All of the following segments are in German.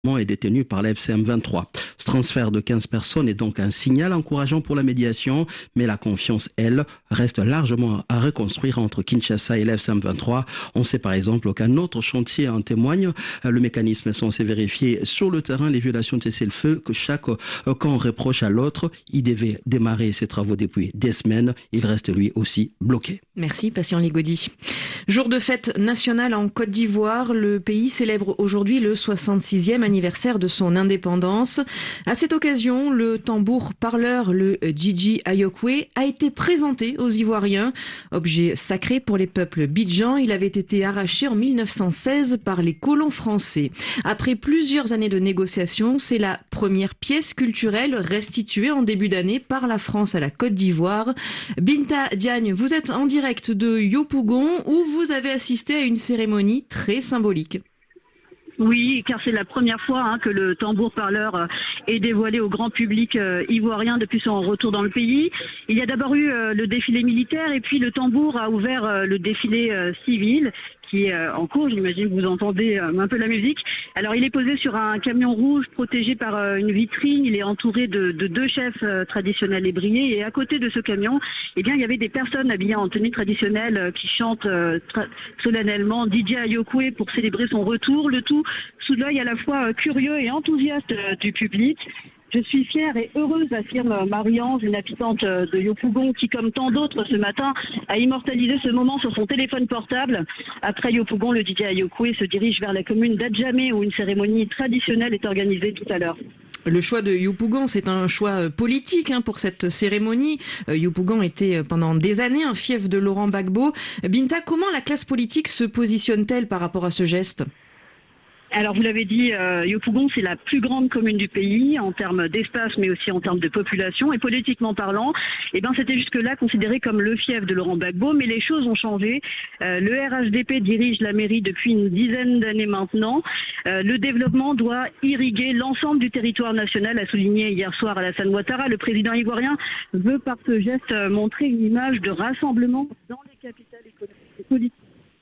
est détenu par la FCM 23. Ce transfert de 15 personnes est donc un signal encourageant pour la médiation, mais la confiance, elle, reste largement à reconstruire entre Kinshasa et la FCM 23. On sait par exemple qu'un autre chantier en témoigne. Le mécanisme est censé vérifier sur le terrain les violations de cessez-le-feu que chaque camp reproche à l'autre. Il devait démarrer ses travaux depuis des semaines. Il reste lui aussi bloqué. Merci, Patient Ligodi. Jour de fête nationale en Côte d'Ivoire. Le pays célèbre aujourd'hui le 66e anniversaire de son indépendance. À cette occasion, le tambour parleur, le Djidji Ayokwe, a été présenté aux Ivoiriens. Objet sacré pour les peuples bidjans, il avait été arraché en 1916 par les colons français. Après plusieurs années de négociations, c'est la première pièce culturelle restituée en début d'année par la France à la Côte d'Ivoire. Binta Diagne, vous êtes en direct de Yopougon où vous avez assisté à une cérémonie très symbolique. Oui, car c'est la première fois que le tambour parleur est dévoilé au grand public ivoirien depuis son retour dans le pays. Il y a d'abord eu le défilé militaire et puis le tambour a ouvert le défilé civil qui est en cours. J'imagine que vous entendez un peu la musique. Alors il est posé sur un camion rouge protégé par une vitrine. Il est entouré de deux chefs traditionnels lébriers et à côté de ce camion, il y avait des personnes habillées en tenue traditionnelle qui chantent solennellement Djidji Ayokwe pour célébrer son retour. Le tout sous l'œil à la fois curieux et enthousiaste du public. Je suis fière et heureuse, affirme Marie-Ange, une habitante de Yopougon, qui, comme tant d'autres ce matin, a immortalisé ce moment sur son téléphone portable. Après Yopougon, le Djidji Ayokwe se dirige vers la commune d'Adjamé, où une cérémonie traditionnelle est organisée tout à l'heure. Le choix de Yopougon, c'est un choix politique pour cette cérémonie. Yopougon était pendant des années un fief de Laurent Gbagbo. Binta, comment la classe politique se positionne-t-elle par rapport à ce geste ? Alors vous l'avez dit, Yopougon c'est la plus grande commune du pays en termes d'espace mais aussi en termes de population et politiquement parlant, c'était jusque-là considéré comme le fief de Laurent Gbagbo, mais les choses ont changé. Le RHDP dirige la mairie depuis une dizaine d'années maintenant. Le développement doit irriguer l'ensemble du territoire national, a souligné hier soir Alassane Ouattara. Le président ivoirien veut par ce geste montrer une image de rassemblement dans les capitales économiques et politiques.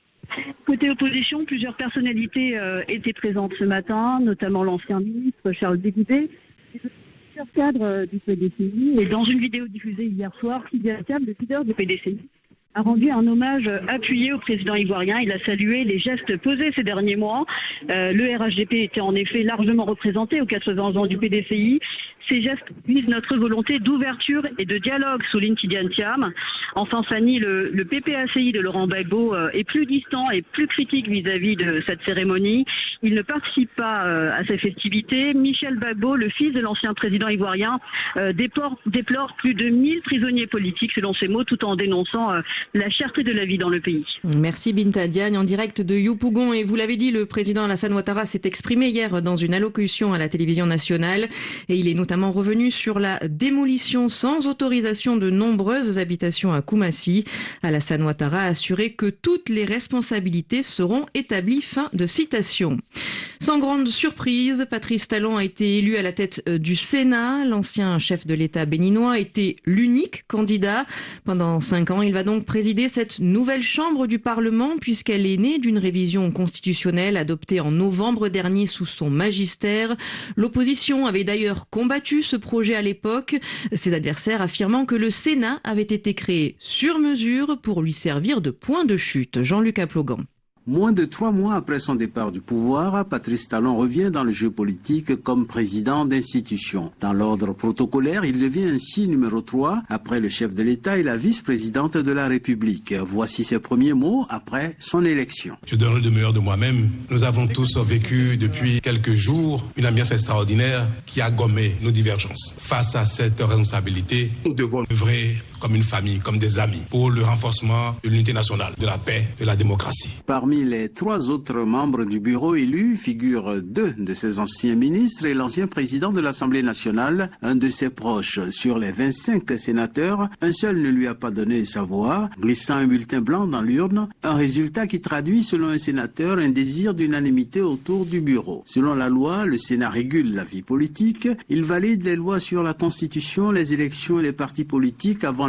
Côté opposition, plusieurs personnalités étaient présentes ce matin, notamment l'ancien ministre Charles Dégoubet, et plusieurs cadres du PDCI. Et dans une vidéo diffusée hier soir, Kylian Thiam, le leader du PDCI, a rendu un hommage appuyé au président ivoirien. Il a salué les gestes posés ces derniers mois. Le RHDP était en effet largement représenté aux 80 ans du PDCI. Ces gestes visent notre volonté d'ouverture et de dialogue, souligne Kylian Thiam. Enfin, Fanny, le PPACI de Laurent Gbagbo est plus distant et plus critique vis-à-vis de cette cérémonie. Il ne participe pas à ces festivités. Michel Gbagbo, le fils de l'ancien président ivoirien, déplore plus de 1000 prisonniers politiques, selon ses mots, tout en dénonçant la cherté de la vie dans le pays. Merci Binta Diagne, en direct de Yopougon. Et vous l'avez dit, le président Alassane Ouattara s'est exprimé hier dans une allocution à la télévision nationale. Et il est notamment revenu sur la démolition sans autorisation de nombreuses habitations à Koumassi. Alassane Ouattara a assuré que toutes les responsabilités seront établies. Fin de citation. Sans grande surprise, Patrice Talon a été élu à la tête du Sénat. L'ancien chef de l'État béninois était l'unique candidat. Pendant 5 ans, il va donc présider cette nouvelle chambre du Parlement puisqu'elle est née d'une révision constitutionnelle adoptée en novembre dernier sous son magistère. L'opposition avait d'ailleurs combattu ce projet à l'époque, ses adversaires affirmant que le Sénat avait été créé sur mesure pour lui servir de point de chute. Jean-Luc Aplogan. Moins de 3 mois après son départ du pouvoir, Patrice Talon revient dans le jeu politique comme président d'institution. Dans l'ordre protocolaire, il devient ainsi numéro 3 après le chef de l'État et la vice-présidente de la République. Voici ses premiers mots après son élection. Je donnerai le meilleur de moi-même. Nous avons tous vécu depuis quelques jours une ambiance extraordinaire qui a gommé nos divergences. Face à cette responsabilité, nous devons œuvrer comme une famille, comme des amis, pour le renforcement de l'unité nationale, de la paix, de la démocratie. Parmi les 3 autres membres du bureau élus figurent 2 de ses anciens ministres et l'ancien président de l'Assemblée nationale, un de ses proches. Sur les 25 sénateurs, un seul ne lui a pas donné sa voix, glissant un bulletin blanc dans l'urne, un résultat qui traduit, selon un sénateur, un désir d'unanimité autour du bureau. Selon la loi, le Sénat régule la vie politique, il valide les lois sur la Constitution, les élections et les partis politiques avant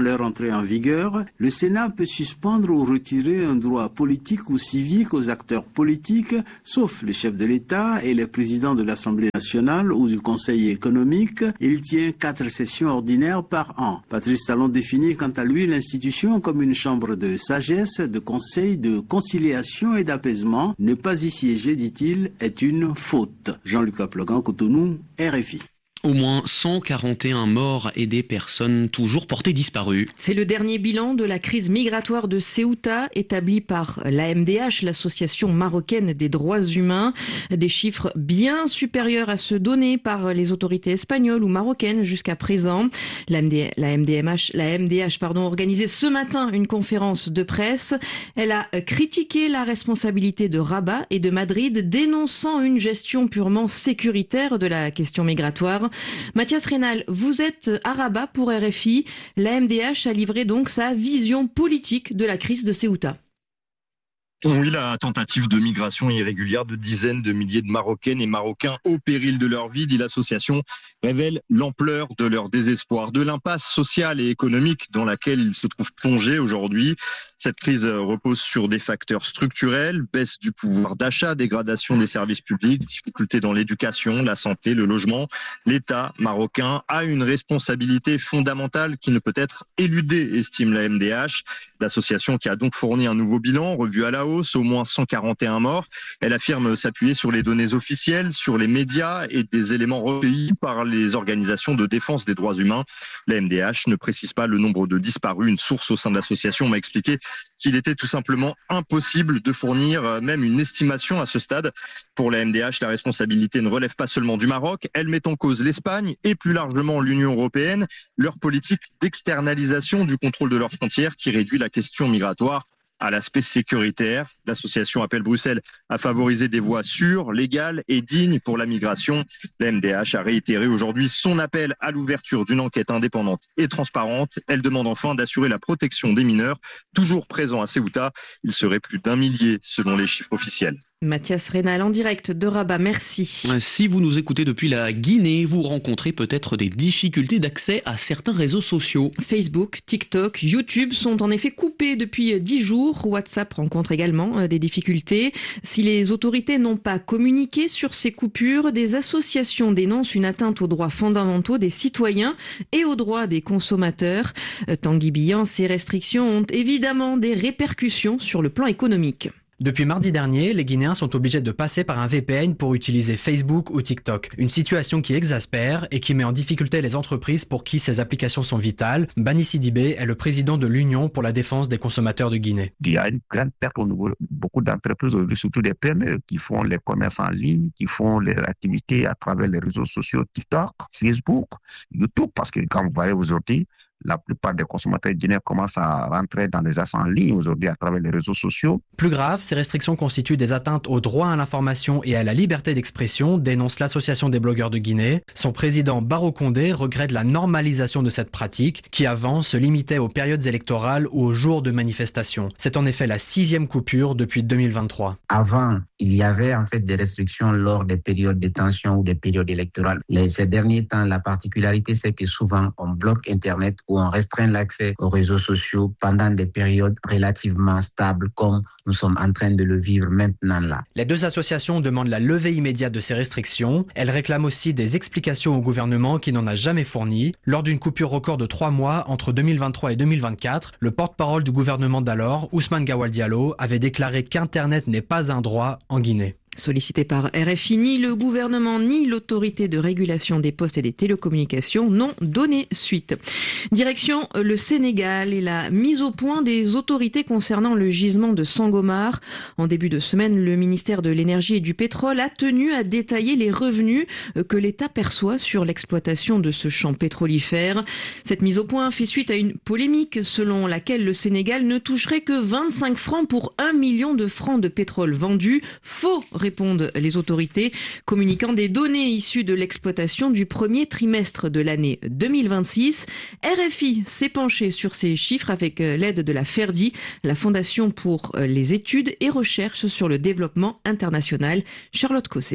leur entrée en vigueur, le Sénat peut suspendre ou retirer un droit politique ou civique aux acteurs politiques, sauf le chef de l'État et le président de l'Assemblée nationale ou du Conseil économique. Il tient 4 sessions ordinaires par an. Patrice Talon définit quant à lui l'institution comme une chambre de sagesse, de conseil, de conciliation et d'apaisement. Ne pas y siéger, dit-il, est une faute. Jean-Luc Aplogan, Cotonou, RFI. Au moins 141 morts et des personnes toujours portées disparues. C'est le dernier bilan de la crise migratoire de Ceuta établi par l'AMDH, l'association marocaine des droits humains. Des chiffres bien supérieurs à ceux donnés par les autorités espagnoles ou marocaines jusqu'à présent. La MDH a organisé ce matin une conférence de presse. Elle a critiqué la responsabilité de Rabat et de Madrid, dénonçant une gestion purement sécuritaire de la question migratoire. Mathias Reynal, vous êtes à Rabat pour RFI. La MDH a livré donc sa vision politique de la crise de Ceuta. Oui, la tentative de migration irrégulière de dizaines de milliers de Marocaines et Marocains au péril de leur vie, dit l'association, révèle l'ampleur de leur désespoir, de l'impasse sociale et économique dans laquelle ils se trouvent plongés aujourd'hui. Cette crise repose sur des facteurs structurels, baisse du pouvoir d'achat, dégradation des services publics, difficultés dans l'éducation, la santé, le logement. L'État marocain a une responsabilité fondamentale qui ne peut être éludée, estime la MDH. L'association qui a donc fourni un nouveau bilan, revu à la hausse, au moins 141 morts. Elle affirme s'appuyer sur les données officielles, sur les médias et des éléments recueillis par les organisations de défense des droits humains. La MDH ne précise pas le nombre de disparus. Une source au sein de l'association m'a expliqué qu'il était tout simplement impossible de fournir même une estimation à ce stade. Pour la MDH, la responsabilité ne relève pas seulement du Maroc, elle met en cause l'Espagne et plus largement l'Union européenne, leur politique d'externalisation du contrôle de leurs frontières qui réduit la question migratoire à l'aspect sécuritaire. L'association appelle Bruxelles à favoriser des voies sûres, légales et dignes pour la migration. La MDH a réitéré aujourd'hui son appel à l'ouverture d'une enquête indépendante et transparente. Elle demande enfin d'assurer la protection des mineurs, toujours présents à Ceuta. Il serait plus d'1 millier selon les chiffres officiels. Mathias Reynal en direct de Rabat, merci. Si vous nous écoutez depuis la Guinée, vous rencontrez peut-être des difficultés d'accès à certains réseaux sociaux. Facebook, TikTok, YouTube sont en effet coupés depuis 10 jours. WhatsApp rencontre également des difficultés. Si les autorités n'ont pas communiqué sur ces coupures, des associations dénoncent une atteinte aux droits fondamentaux des citoyens et aux droits des consommateurs. Tanguy Bihan, ces restrictions ont évidemment des répercussions sur le plan économique. Depuis mardi dernier, les Guinéens sont obligés de passer par un VPN pour utiliser Facebook ou TikTok. Une situation qui exaspère et qui met en difficulté les entreprises pour qui ces applications sont vitales. Bani Sidibé est le président de l'Union pour la défense des consommateurs de Guinée. Il y a une grande perte au niveau de beaucoup d'entreprises, surtout des PME qui font les commerces en ligne, qui font les activités à travers les réseaux sociaux TikTok, Facebook, YouTube, parce que comme vous voyez aujourd'hui, la plupart des consommateurs guinéens commencent à rentrer dans des achats en ligne aujourd'hui à travers les réseaux sociaux. Plus grave, ces restrictions constituent des atteintes au droit à l'information et à la liberté d'expression, dénonce l'Association des blogueurs de Guinée. Son président Barro Condé regrette la normalisation de cette pratique qui avant se limitait aux périodes électorales ou aux jours de manifestation. C'est en effet la 6e coupure depuis 2023. Avant, il y avait en fait des restrictions lors des périodes de tension ou des périodes électorales. Ces derniers temps, la particularité, c'est que souvent on bloque Internet où on restreint l'accès aux réseaux sociaux pendant des périodes relativement stables comme nous sommes en train de le vivre maintenant là. Les deux associations demandent la levée immédiate de ces restrictions. Elles réclament aussi des explications au gouvernement qui n'en a jamais fourni. Lors d'une coupure record de 3 mois entre 2023 et 2024, le porte-parole du gouvernement d'alors, Ousmane Gawal Diallo, avait déclaré qu'Internet n'est pas un droit en Guinée. Sollicité par RFI, ni le gouvernement ni l'autorité de régulation des postes et des télécommunications n'ont donné suite. Direction le Sénégal et la mise au point des autorités concernant le gisement de Sangomar. En début de semaine, le ministère de l'Énergie et du Pétrole a tenu à détailler les revenus que l'État perçoit sur l'exploitation de ce champ pétrolifère. Cette mise au point fait suite à une polémique selon laquelle le Sénégal ne toucherait que 25 francs pour 1 million de francs de pétrole vendus. Faux, répondent les autorités, communiquant des données issues de l'exploitation du premier trimestre de l'année 2026. RFI s'est penché sur ces chiffres avec l'aide de la FERDI, la Fondation pour les études et recherches sur le développement international. Charlotte Cossé.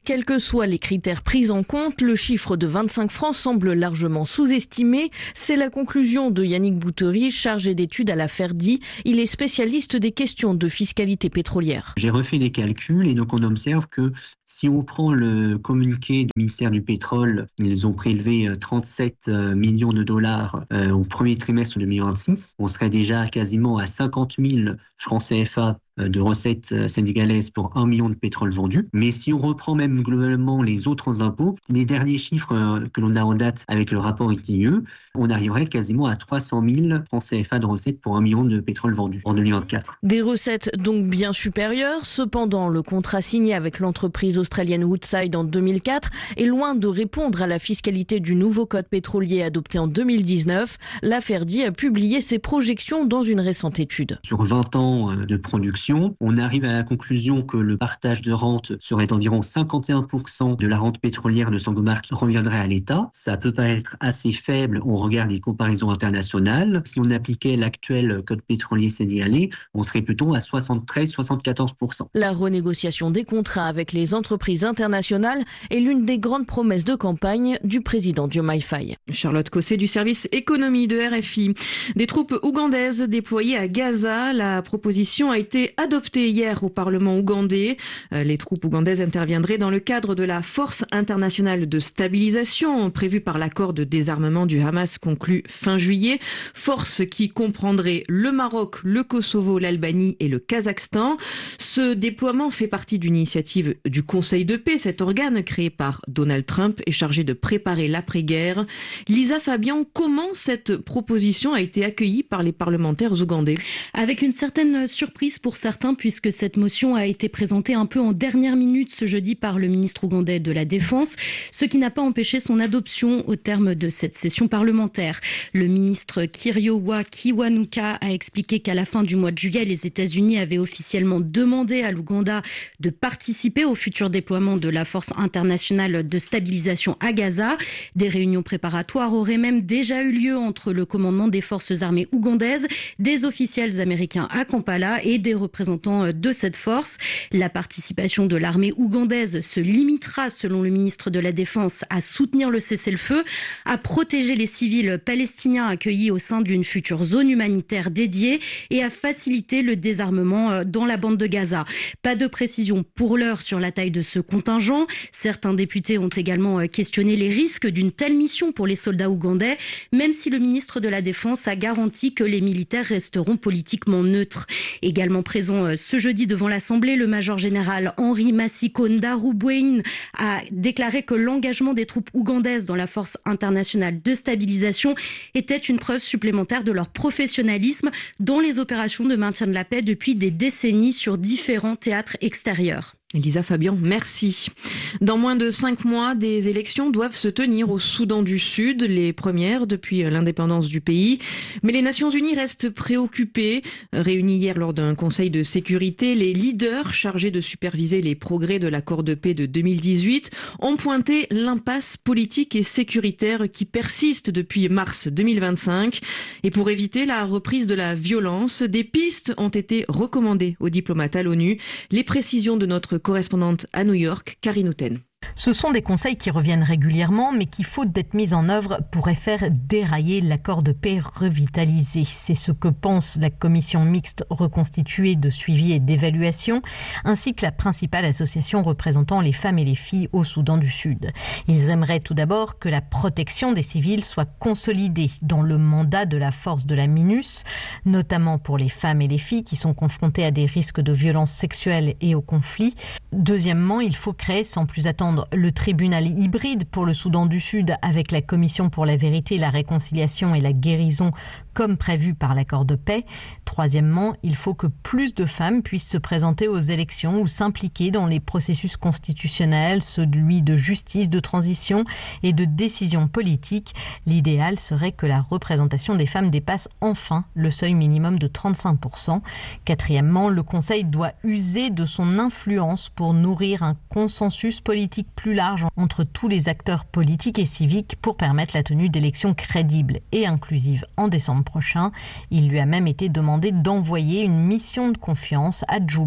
Quels que soient les critères pris en compte, le chiffre de 25 francs semble largement sous-estimé. C'est la conclusion de Yannick Boutery, chargé d'études à la Ferdi. Il est spécialiste des questions de fiscalité pétrolière. J'ai refait des calculs et donc on observe que si on prend le communiqué du ministère du pétrole, ils ont prélevé 37 millions de dollars au premier trimestre 2026. On serait déjà quasiment à 50 000 francs CFA de recettes sénégalaises pour 1 million de pétrole vendu. Mais si on reprend même globalement les autres impôts, les derniers chiffres que l'on a en date avec le rapport ITIE, on arriverait quasiment à 300 000 francs CFA de recettes pour 1 million de pétrole vendu en 2024. Des recettes donc bien supérieures. Cependant, le contrat signé avec l'entreprise australienne Woodside en 2004 est loin de répondre à la fiscalité du nouveau code pétrolier adopté en 2019. La Ferdi a publié ses projections dans une récente étude. Sur 20 ans de production, on arrive à la conclusion que le partage de rente serait d'environ 51% de la rente pétrolière de Sangomar qui reviendrait à l'État. Ça peut paraître assez faible au regard des comparaisons internationales. Si on appliquait l'actuel code pétrolier sénégalais, on serait plutôt à 73-74%. La renégociation des contrats avec les entreprises internationales est l'une des grandes promesses de campagne du président Diomaye Faye. Charlotte Cossé du service économie de RFI. Des troupes ougandaises déployées à Gaza. La proposition a été adoptée hier au Parlement ougandais. Les troupes ougandaises interviendraient dans le cadre de la Force internationale de stabilisation prévue par l'accord de désarmement du Hamas conclu fin juillet. Force qui comprendrait le Maroc, le Kosovo, l'Albanie et le Kazakhstan. Ce déploiement fait partie d'une initiative du Conseil de paix, cet organe créé par Donald Trump et chargé de préparer l'après-guerre. Lisa Fabian, comment cette proposition a été accueillie par les parlementaires ougandais? Avec une certaine surprise pour certains, puisque cette motion a été présentée un peu en dernière minute ce jeudi par le ministre ougandais de la Défense, ce qui n'a pas empêché son adoption au terme de cette session parlementaire. Le ministre Kiriowa Kiwanuka a expliqué qu'à la fin du mois de juillet, les États-Unis avaient officiellement demandé à l'Ouganda de participer au futur déploiement de la Force internationale de stabilisation à Gaza. Des réunions préparatoires auraient même déjà eu lieu entre le commandement des forces armées ougandaises, des officiels américains à Kampala et des représentants de cette force. La participation de l'armée ougandaise se limitera, selon le ministre de la Défense, à soutenir le cessez-le-feu, à protéger les civils palestiniens accueillis au sein d'une future zone humanitaire dédiée et à faciliter le désarmement dans la bande de Gaza. Pas de précision pour l'heure sur la taille de ce contingent. Certains députés ont également questionné les risques d'une telle mission pour les soldats ougandais, même si le ministre de la Défense a garanti que les militaires resteront politiquement neutres. Également présent ce jeudi devant l'Assemblée, le major général Henri Masiko Ndarubwene a déclaré que l'engagement des troupes ougandaises dans la Force internationale de stabilisation était une preuve supplémentaire de leur professionnalisme dans les opérations de maintien de la paix depuis des décennies sur différents théâtres extérieurs. Elisa Fabian, merci. Dans moins de 5 mois, des élections doivent se tenir au Soudan du Sud, les premières depuis l'indépendance du pays. Mais les Nations Unies restent préoccupées. Réunis hier lors d'un conseil de sécurité, les leaders chargés de superviser les progrès de l'accord de paix de 2018 ont pointé l'impasse politique et sécuritaire qui persiste depuis mars 2025. Et pour éviter la reprise de la violence, des pistes ont été recommandées aux diplomates à l'ONU. Les précisions de notre correspondante à New York, Karine Houten. Ce sont des conseils qui reviennent régulièrement, mais qui, faute d'être mis en œuvre, pourraient faire dérailler l'accord de paix revitalisé. C'est ce que pense la commission mixte reconstituée de suivi et d'évaluation, ainsi que la principale association représentant les femmes et les filles au Soudan du Sud. Ils aimeraient tout d'abord que la protection des civils soit consolidée dans le mandat de la force de la MINUS, notamment pour les femmes et les filles qui sont confrontées à des risques de violences sexuelles et au conflit. Deuxièmement, il faut créer sans plus attendre le tribunal hybride pour le Soudan du Sud avec la Commission pour la vérité, la réconciliation et la guérison comme prévu par l'accord de paix. Troisièmement, il faut que plus de femmes puissent se présenter aux élections ou s'impliquer dans les processus constitutionnels, celui de justice, de transition et de décision politique. L'idéal serait que la représentation des femmes dépasse enfin le seuil minimum de 35%. Quatrièmement, le Conseil doit user de son influence pour nourrir un consensus politique plus large entre tous les acteurs politiques et civiques pour permettre la tenue d'élections crédibles et inclusives en décembre prochain. Il lui a même été demandé d'envoyer une mission de confiance à Djouba pour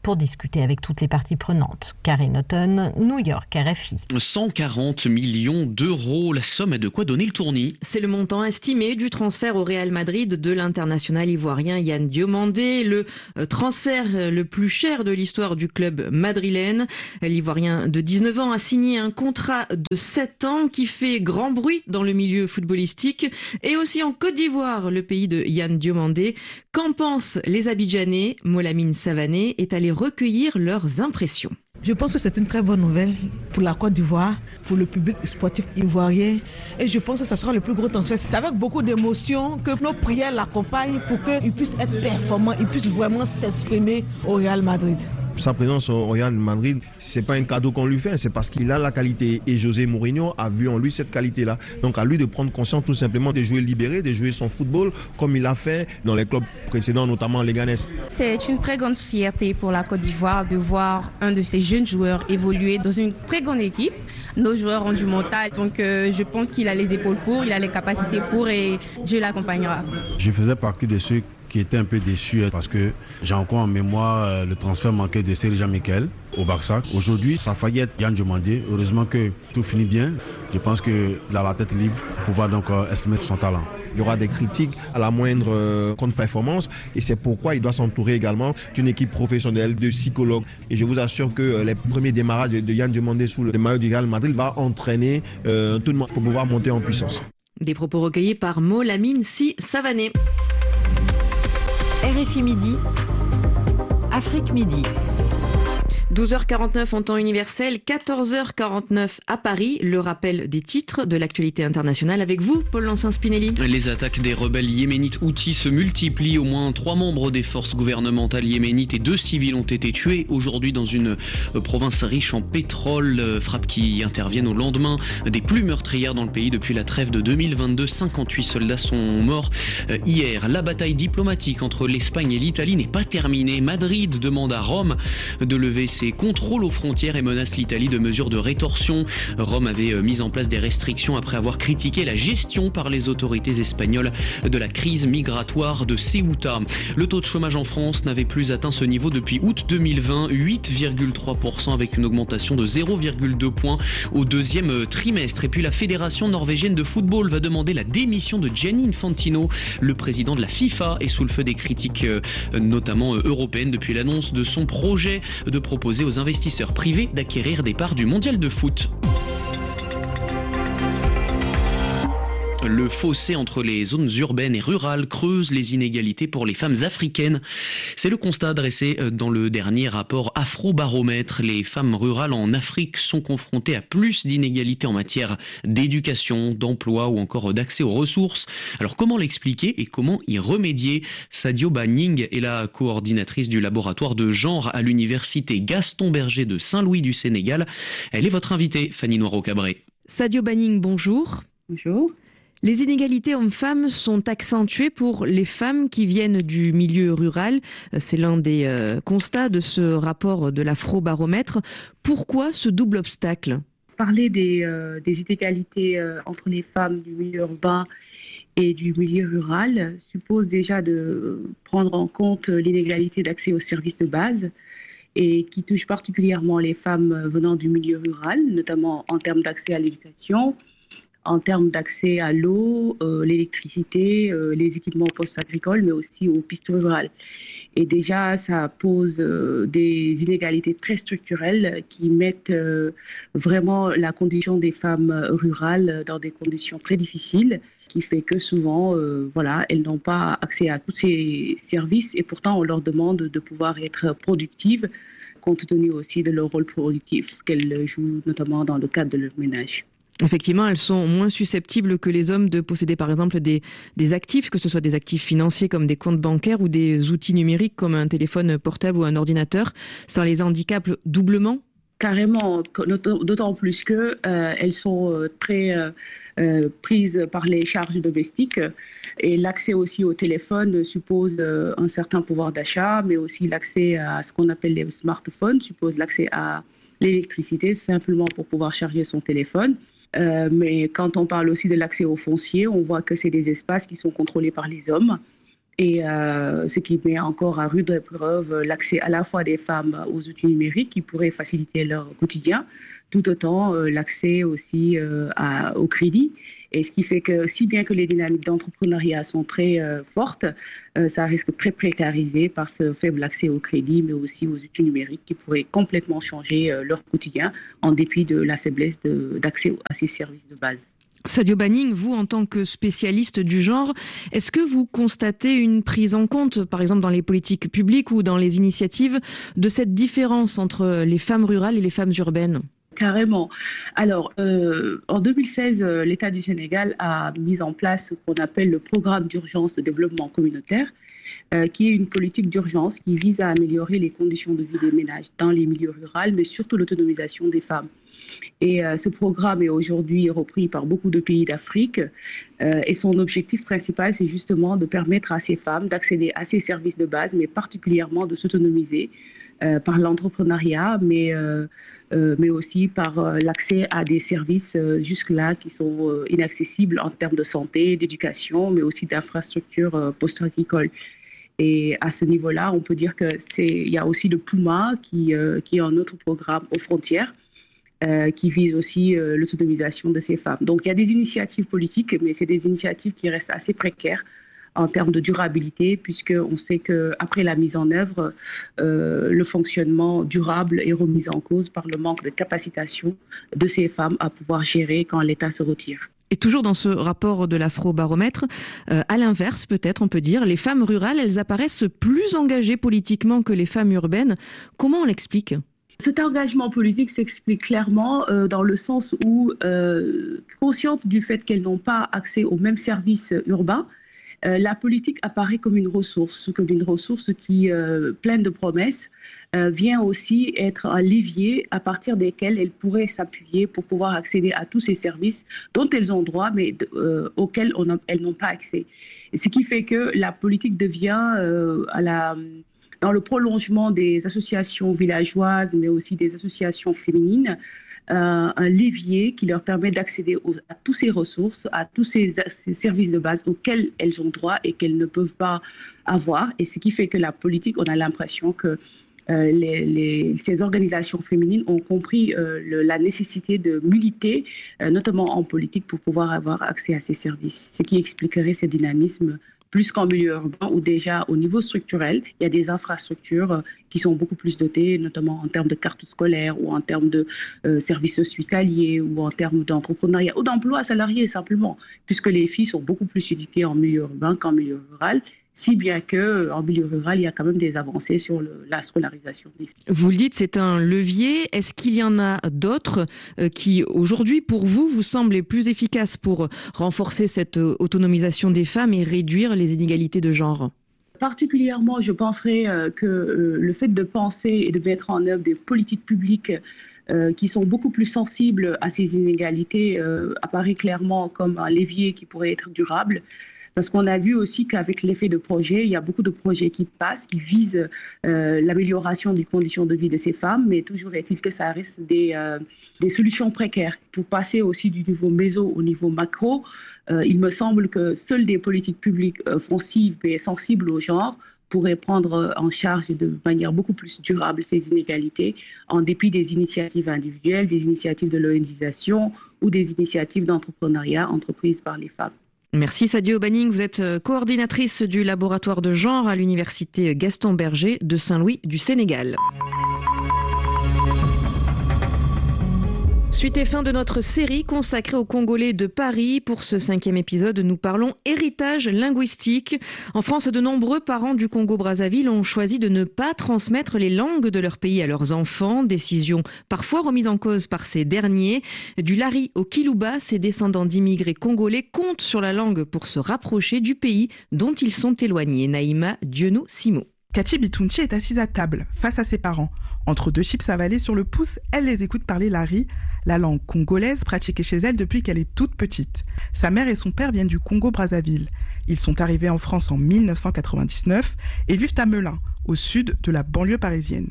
pour discuter avec toutes les parties prenantes. Karine Houghton, New York, RFI. 140 millions d'euros, la somme a de quoi donner le tournis. C'est le montant estimé du transfert au Real Madrid de l'international ivoirien Yann Diomandé, le transfert le plus cher de l'histoire du club madrilène. L'Ivoirien de 19 ans a signé un contrat de 7 ans qui fait grand bruit dans le milieu footballistique et aussi en Côte d'Ivoire, le pays de Yann Diomandé. Qu'en pensent les Abidjanais? Molamine Savané est allé recueillir leurs impressions. Je pense que c'est une très bonne nouvelle pour la Côte d'Ivoire, pour le public sportif ivoirien. Et je pense que ce sera le plus gros transfert. C'est avec beaucoup d'émotion que nos prières l'accompagnent pour qu'il puisse être performant, il puisse vraiment s'exprimer au Real Madrid. Sa présence au Real Madrid, c'est pas un cadeau qu'on lui fait, c'est parce qu'il a la qualité. Et José Mourinho a vu en lui cette qualité-là. Donc à lui de prendre conscience tout simplement de jouer libéré, de jouer son football comme il a fait dans les clubs précédents, notamment Leganés. C'est une très grande fierté pour la Côte d'Ivoire de voir un de ces jeunes joueurs évoluer dans une très grande équipe. Nos joueurs ont du mental, donc je pense qu'il a les épaules pour, il a les capacités pour et Dieu l'accompagnera. Je faisais partie de ceux qui était un peu déçu parce que j'ai encore en mémoire le transfert manqué de Serge Michael au Barça. Aujourd'hui, ça faillit être Yann Diomandé. Heureusement que tout finit bien. Je pense qu'il a la tête libre pour pouvoir donc exprimer son talent. Il y aura des critiques à la moindre contre-performance et c'est pourquoi il doit s'entourer également d'une équipe professionnelle, de psychologues. Et je vous assure que les premiers démarrages de Yann Diomandé sous le maillot du Real Madrid va entraîner tout le monde pour pouvoir monter en puissance. Des propos recueillis par Molamine Savané. RFI Midi, Afrique Midi. 12h49 en temps universel, 14h49 à Paris. Le rappel des titres de l'actualité internationale avec vous, Paul Lancin-Spinelli. Les attaques des rebelles yéménites Houthis se multiplient. Au moins 3 membres des forces gouvernementales yéménites et 2 civils ont été tués aujourd'hui dans une province riche en pétrole. Frappes qui interviennent au lendemain des plus meurtrières dans le pays depuis la trêve de 2022. 58 soldats sont morts hier. La bataille diplomatique entre l'Espagne et l'Italie n'est pas terminée. Madrid demande à Rome de lever ses contrôles aux frontières et menace l'Italie de mesures de rétorsion. Rome avait mis en place des restrictions après avoir critiqué la gestion par les autorités espagnoles de la crise migratoire de Ceuta. Le taux de chômage en France n'avait plus atteint ce niveau depuis août 2020, 8,3% avec une augmentation de 0,2 points au deuxième trimestre. Et puis la Fédération norvégienne de football va demander la démission de Gianni Infantino. Le président de la FIFA est sous le feu des critiques notamment européennes depuis l'annonce de son projet de proposer aux investisseurs privés d'acquérir des parts du mondial de foot. Le fossé entre les zones urbaines et rurales creuse les inégalités pour les femmes africaines. C'est le constat dressé dans le dernier rapport Afrobaromètre. Les femmes rurales en Afrique sont confrontées à plus d'inégalités en matière d'éducation, d'emploi ou encore d'accès aux ressources. Alors comment l'expliquer et comment y remédier? Sadio Banning est la coordinatrice du laboratoire de genre à l'université Gaston Berger de Saint-Louis du Sénégal. Elle est votre invitée, Fanny Noiro-Cabré. Sadio Banning, bonjour. Bonjour. Les inégalités hommes-femmes sont accentuées pour les femmes qui viennent du milieu rural. C'est l'un des constats de ce rapport de l'Afrobaromètre. Pourquoi ce double obstacle? Parler des inégalités entre les femmes du milieu urbain et du milieu rural suppose déjà de prendre en compte l'inégalité d'accès aux services de base et qui touche particulièrement les femmes venant du milieu rural, notamment en termes d'accès à l'éducation, en termes d'accès à l'eau, l'électricité, les équipements post-agricoles, mais aussi aux pistes rurales. Et déjà, ça pose des inégalités très structurelles qui mettent vraiment la condition des femmes rurales dans des conditions très difficiles, qui fait que souvent, elles n'ont pas accès à tous ces services et pourtant on leur demande de pouvoir être productives, compte tenu aussi de leur rôle productif qu'elles jouent notamment dans le cadre de leur ménage. Effectivement, elles sont moins susceptibles que les hommes de posséder par exemple des actifs, que ce soit des actifs financiers comme des comptes bancaires ou des outils numériques comme un téléphone portable ou un ordinateur. Ça les handicape doublement? Carrément, d'autant plus qu'elles sont très prises par les charges domestiques et l'accès aussi au téléphone suppose un certain pouvoir d'achat, mais aussi l'accès à ce qu'on appelle les smartphones suppose l'accès à l'électricité simplement pour pouvoir charger son téléphone. Mais quand on parle aussi de l'accès au foncier, on voit que c'est des espaces qui sont contrôlés par les hommes Et ce qui met encore à rude épreuve l'accès à la fois des femmes aux outils numériques qui pourraient faciliter leur quotidien, tout autant l'accès aussi au crédit. Et ce qui fait que, si bien que les dynamiques d'entrepreneuriat sont très fortes, ça risque très précarisé par ce faible accès au crédit, mais aussi aux outils numériques qui pourraient complètement changer leur quotidien en dépit de la faiblesse d'accès à ces services de base. Sadio Banning, vous, en tant que spécialiste du genre, est-ce que vous constatez une prise en compte, par exemple dans les politiques publiques ou dans les initiatives, de cette différence entre les femmes rurales et les femmes urbaines ? Carrément. Alors, en 2016, l'État du Sénégal a mis en place ce qu'on appelle le programme d'urgence de développement communautaire, qui est une politique d'urgence qui vise à améliorer les conditions de vie des ménages dans les milieux ruraux, mais surtout l'autonomisation des femmes. Et ce programme est aujourd'hui repris par beaucoup de pays d'Afrique et son objectif principal, c'est justement de permettre à ces femmes d'accéder à ces services de base, mais particulièrement de s'autonomiser par l'entrepreneuriat, mais aussi par l'accès à des services jusque-là qui sont inaccessibles en termes de santé, d'éducation, mais aussi d'infrastructures post-agricoles. Et à ce niveau-là, on peut dire qu'il y a aussi le PUMA qui est un autre programme aux frontières, qui vise aussi l'autonomisation de ces femmes. Donc il y a des initiatives politiques, mais c'est des initiatives qui restent assez précaires en termes de durabilité, puisqu'on sait qu'après la mise en œuvre, le fonctionnement durable est remis en cause par le manque de capacitation de ces femmes à pouvoir gérer quand l'État se retire. Et toujours dans ce rapport de l'Afrobaromètre, à l'inverse peut-être on peut dire, les femmes rurales, elles apparaissent plus engagées politiquement que les femmes urbaines. Comment on l'explique ? Cet engagement politique s'explique clairement dans le sens où, conscientes du fait qu'elles n'ont pas accès aux mêmes services urbains, la politique apparaît comme une ressource qui, pleine de promesses, vient aussi être un levier à partir desquels elles pourraient s'appuyer pour pouvoir accéder à tous ces services dont elles ont droit, mais auxquels elles n'ont pas accès. Et ce qui fait que la politique devient dans le prolongement des associations villageoises, mais aussi des associations féminines, un levier qui leur permet d'accéder à toutes ces ressources, à tous ces services de base auxquels elles ont droit et qu'elles ne peuvent pas avoir. Et ce qui fait que la politique, on a l'impression que ces organisations féminines ont compris la nécessité de militer, notamment en politique, pour pouvoir avoir accès à ces services. Ce qui expliquerait ce dynamisme plus qu'en milieu urbain, où déjà au niveau structurel, il y a des infrastructures qui sont beaucoup plus dotées, notamment en termes de cartes scolaires ou en termes de services hospitaliers ou en termes d'entrepreneuriat ou d'emploi salarié simplement, puisque les filles sont beaucoup plus éduquées en milieu urbain qu'en milieu rural, si bien qu'en milieu rural, il y a quand même des avancées sur la scolarisation des filles. Vous le dites, c'est un levier. Est-ce qu'il y en a d'autres qui, aujourd'hui, pour vous, vous semblent les plus efficaces pour renforcer cette autonomisation des femmes et réduire les inégalités de genre ? Particulièrement, je penserais que le fait de penser et de mettre en œuvre des politiques publiques qui sont beaucoup plus sensibles à ces inégalités apparaît clairement comme un levier qui pourrait être durable. Parce qu'on a vu aussi qu'avec l'effet de projet, il y a beaucoup de projets qui passent, qui visent l'amélioration des conditions de vie de ces femmes, mais toujours est-il que ça reste des solutions précaires. Pour passer aussi du niveau méso au niveau macro, il me semble que seules des politiques publiques offensives et sensibles au genre pourraient prendre en charge de manière beaucoup plus durable ces inégalités, en dépit des initiatives individuelles, des initiatives de l'ONGisation ou des initiatives d'entrepreneuriat entreprises par les femmes. Merci Sadio Banning, vous êtes coordinatrice du laboratoire de genre à l'université Gaston Berger de Saint-Louis du Sénégal. Suite et fin de notre série consacrée aux Congolais de Paris. Pour ce 5e épisode, nous parlons héritage linguistique. En France, de nombreux parents du Congo-Brazzaville ont choisi de ne pas transmettre les langues de leur pays à leurs enfants. Décision parfois remise en cause par ces derniers. Du Lari au Kilouba, ces descendants d'immigrés congolais comptent sur la langue pour se rapprocher du pays dont ils sont éloignés. Naïma Dionou-Simo. Cathy Bitunchi est assise à table, face à ses parents. Entre deux chips avalés sur le pouce, elle les écoute parler Lari, la langue congolaise pratiquée chez elle depuis qu'elle est toute petite. Sa mère et son père viennent du Congo-Brazzaville. Ils sont arrivés en France en 1999 et vivent à Melun, au sud de la banlieue parisienne.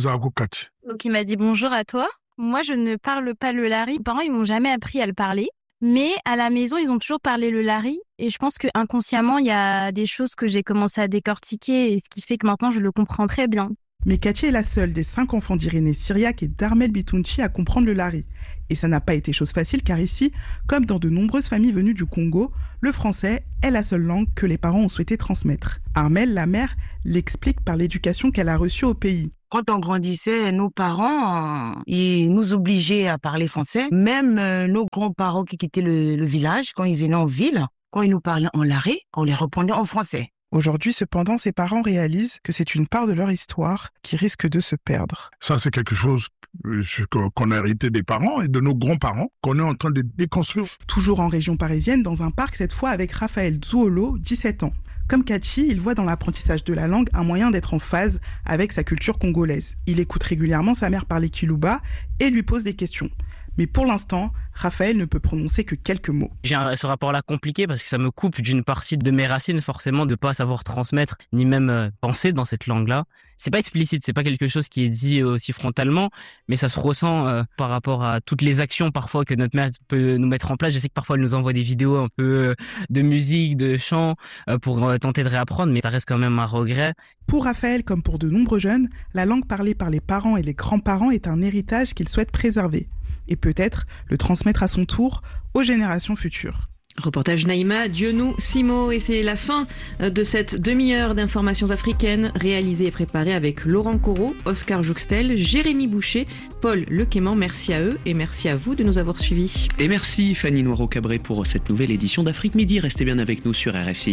Donc il m'a dit bonjour à toi. Moi je ne parle pas le Lari. Mes parents ils m'ont jamais appris à le parler. Mais à la maison, ils ont toujours parlé le lari. Et je pense que inconsciemment, il y a des choses que j'ai commencé à décortiquer et ce qui fait que maintenant, je le comprends très bien. Mais Cathy est la seule des 5 enfants d'Irénée Syriac et d'Armel Bitunchi à comprendre le lari. Et ça n'a pas été chose facile car ici, comme dans de nombreuses familles venues du Congo, le français est la seule langue que les parents ont souhaité transmettre. Armel, la mère, l'explique par l'éducation qu'elle a reçue au pays. Quand on grandissait, nos parents, ils nous obligeaient à parler français. Même nos grands-parents qui quittaient le village, quand ils venaient en ville, quand ils nous parlaient en lari, on les répondait en français. Aujourd'hui, cependant, ses parents réalisent que c'est une part de leur histoire qui risque de se perdre. Ça, c'est quelque chose qu'on a hérité des parents et de nos grands-parents, qu'on est en train de déconstruire. Toujours en région parisienne, dans un parc, cette fois avec Raphaël Zuolo, 17 ans. Comme Cathy, il voit dans l'apprentissage de la langue un moyen d'être en phase avec sa culture congolaise. Il écoute régulièrement sa mère parler Kiluba et lui pose des questions. Mais pour l'instant, Raphaël ne peut prononcer que quelques mots. J'ai ce rapport-là compliqué parce que ça me coupe d'une partie de mes racines, forcément, de pas savoir transmettre, ni même penser dans cette langue-là. C'est pas explicite, c'est pas quelque chose qui est dit aussi frontalement, mais ça se ressent par rapport à toutes les actions parfois que notre mère peut nous mettre en place. Je sais que parfois elle nous envoie des vidéos un peu de musique, de chant, pour tenter de réapprendre, mais ça reste quand même un regret. Pour Raphaël, comme pour de nombreux jeunes, la langue parlée par les parents et les grands-parents est un héritage qu'il souhaite préserver. Et peut-être le transmettre à son tour aux générations futures. Reportage Naïma Dionou Simo, et c'est la fin de cette demi-heure d'informations africaines réalisée et préparée avec Laurent Corot, Oscar Jouxtel, Jérémy Boucher, Paul Lequément. Merci à eux et merci à vous de nous avoir suivis. Et merci Fanny Noiro-Cabré pour cette nouvelle édition d'Afrique Midi. Restez bien avec nous sur RFI.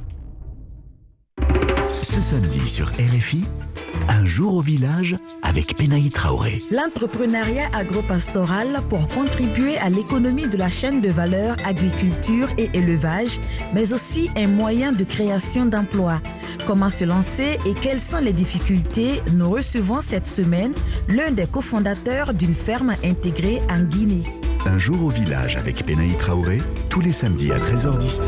Ce samedi sur RFI, un jour au village avec Penaï Traoré. L'entrepreneuriat agropastoral pour contribuer à l'économie de la chaîne de valeur agriculture et élevage, mais aussi un moyen de création d'emplois. Comment se lancer et quelles sont les difficultés? Nous recevons cette semaine l'un des cofondateurs d'une ferme intégrée en Guinée. Un jour au village avec Penaï Traoré, tous les samedis à 13h10.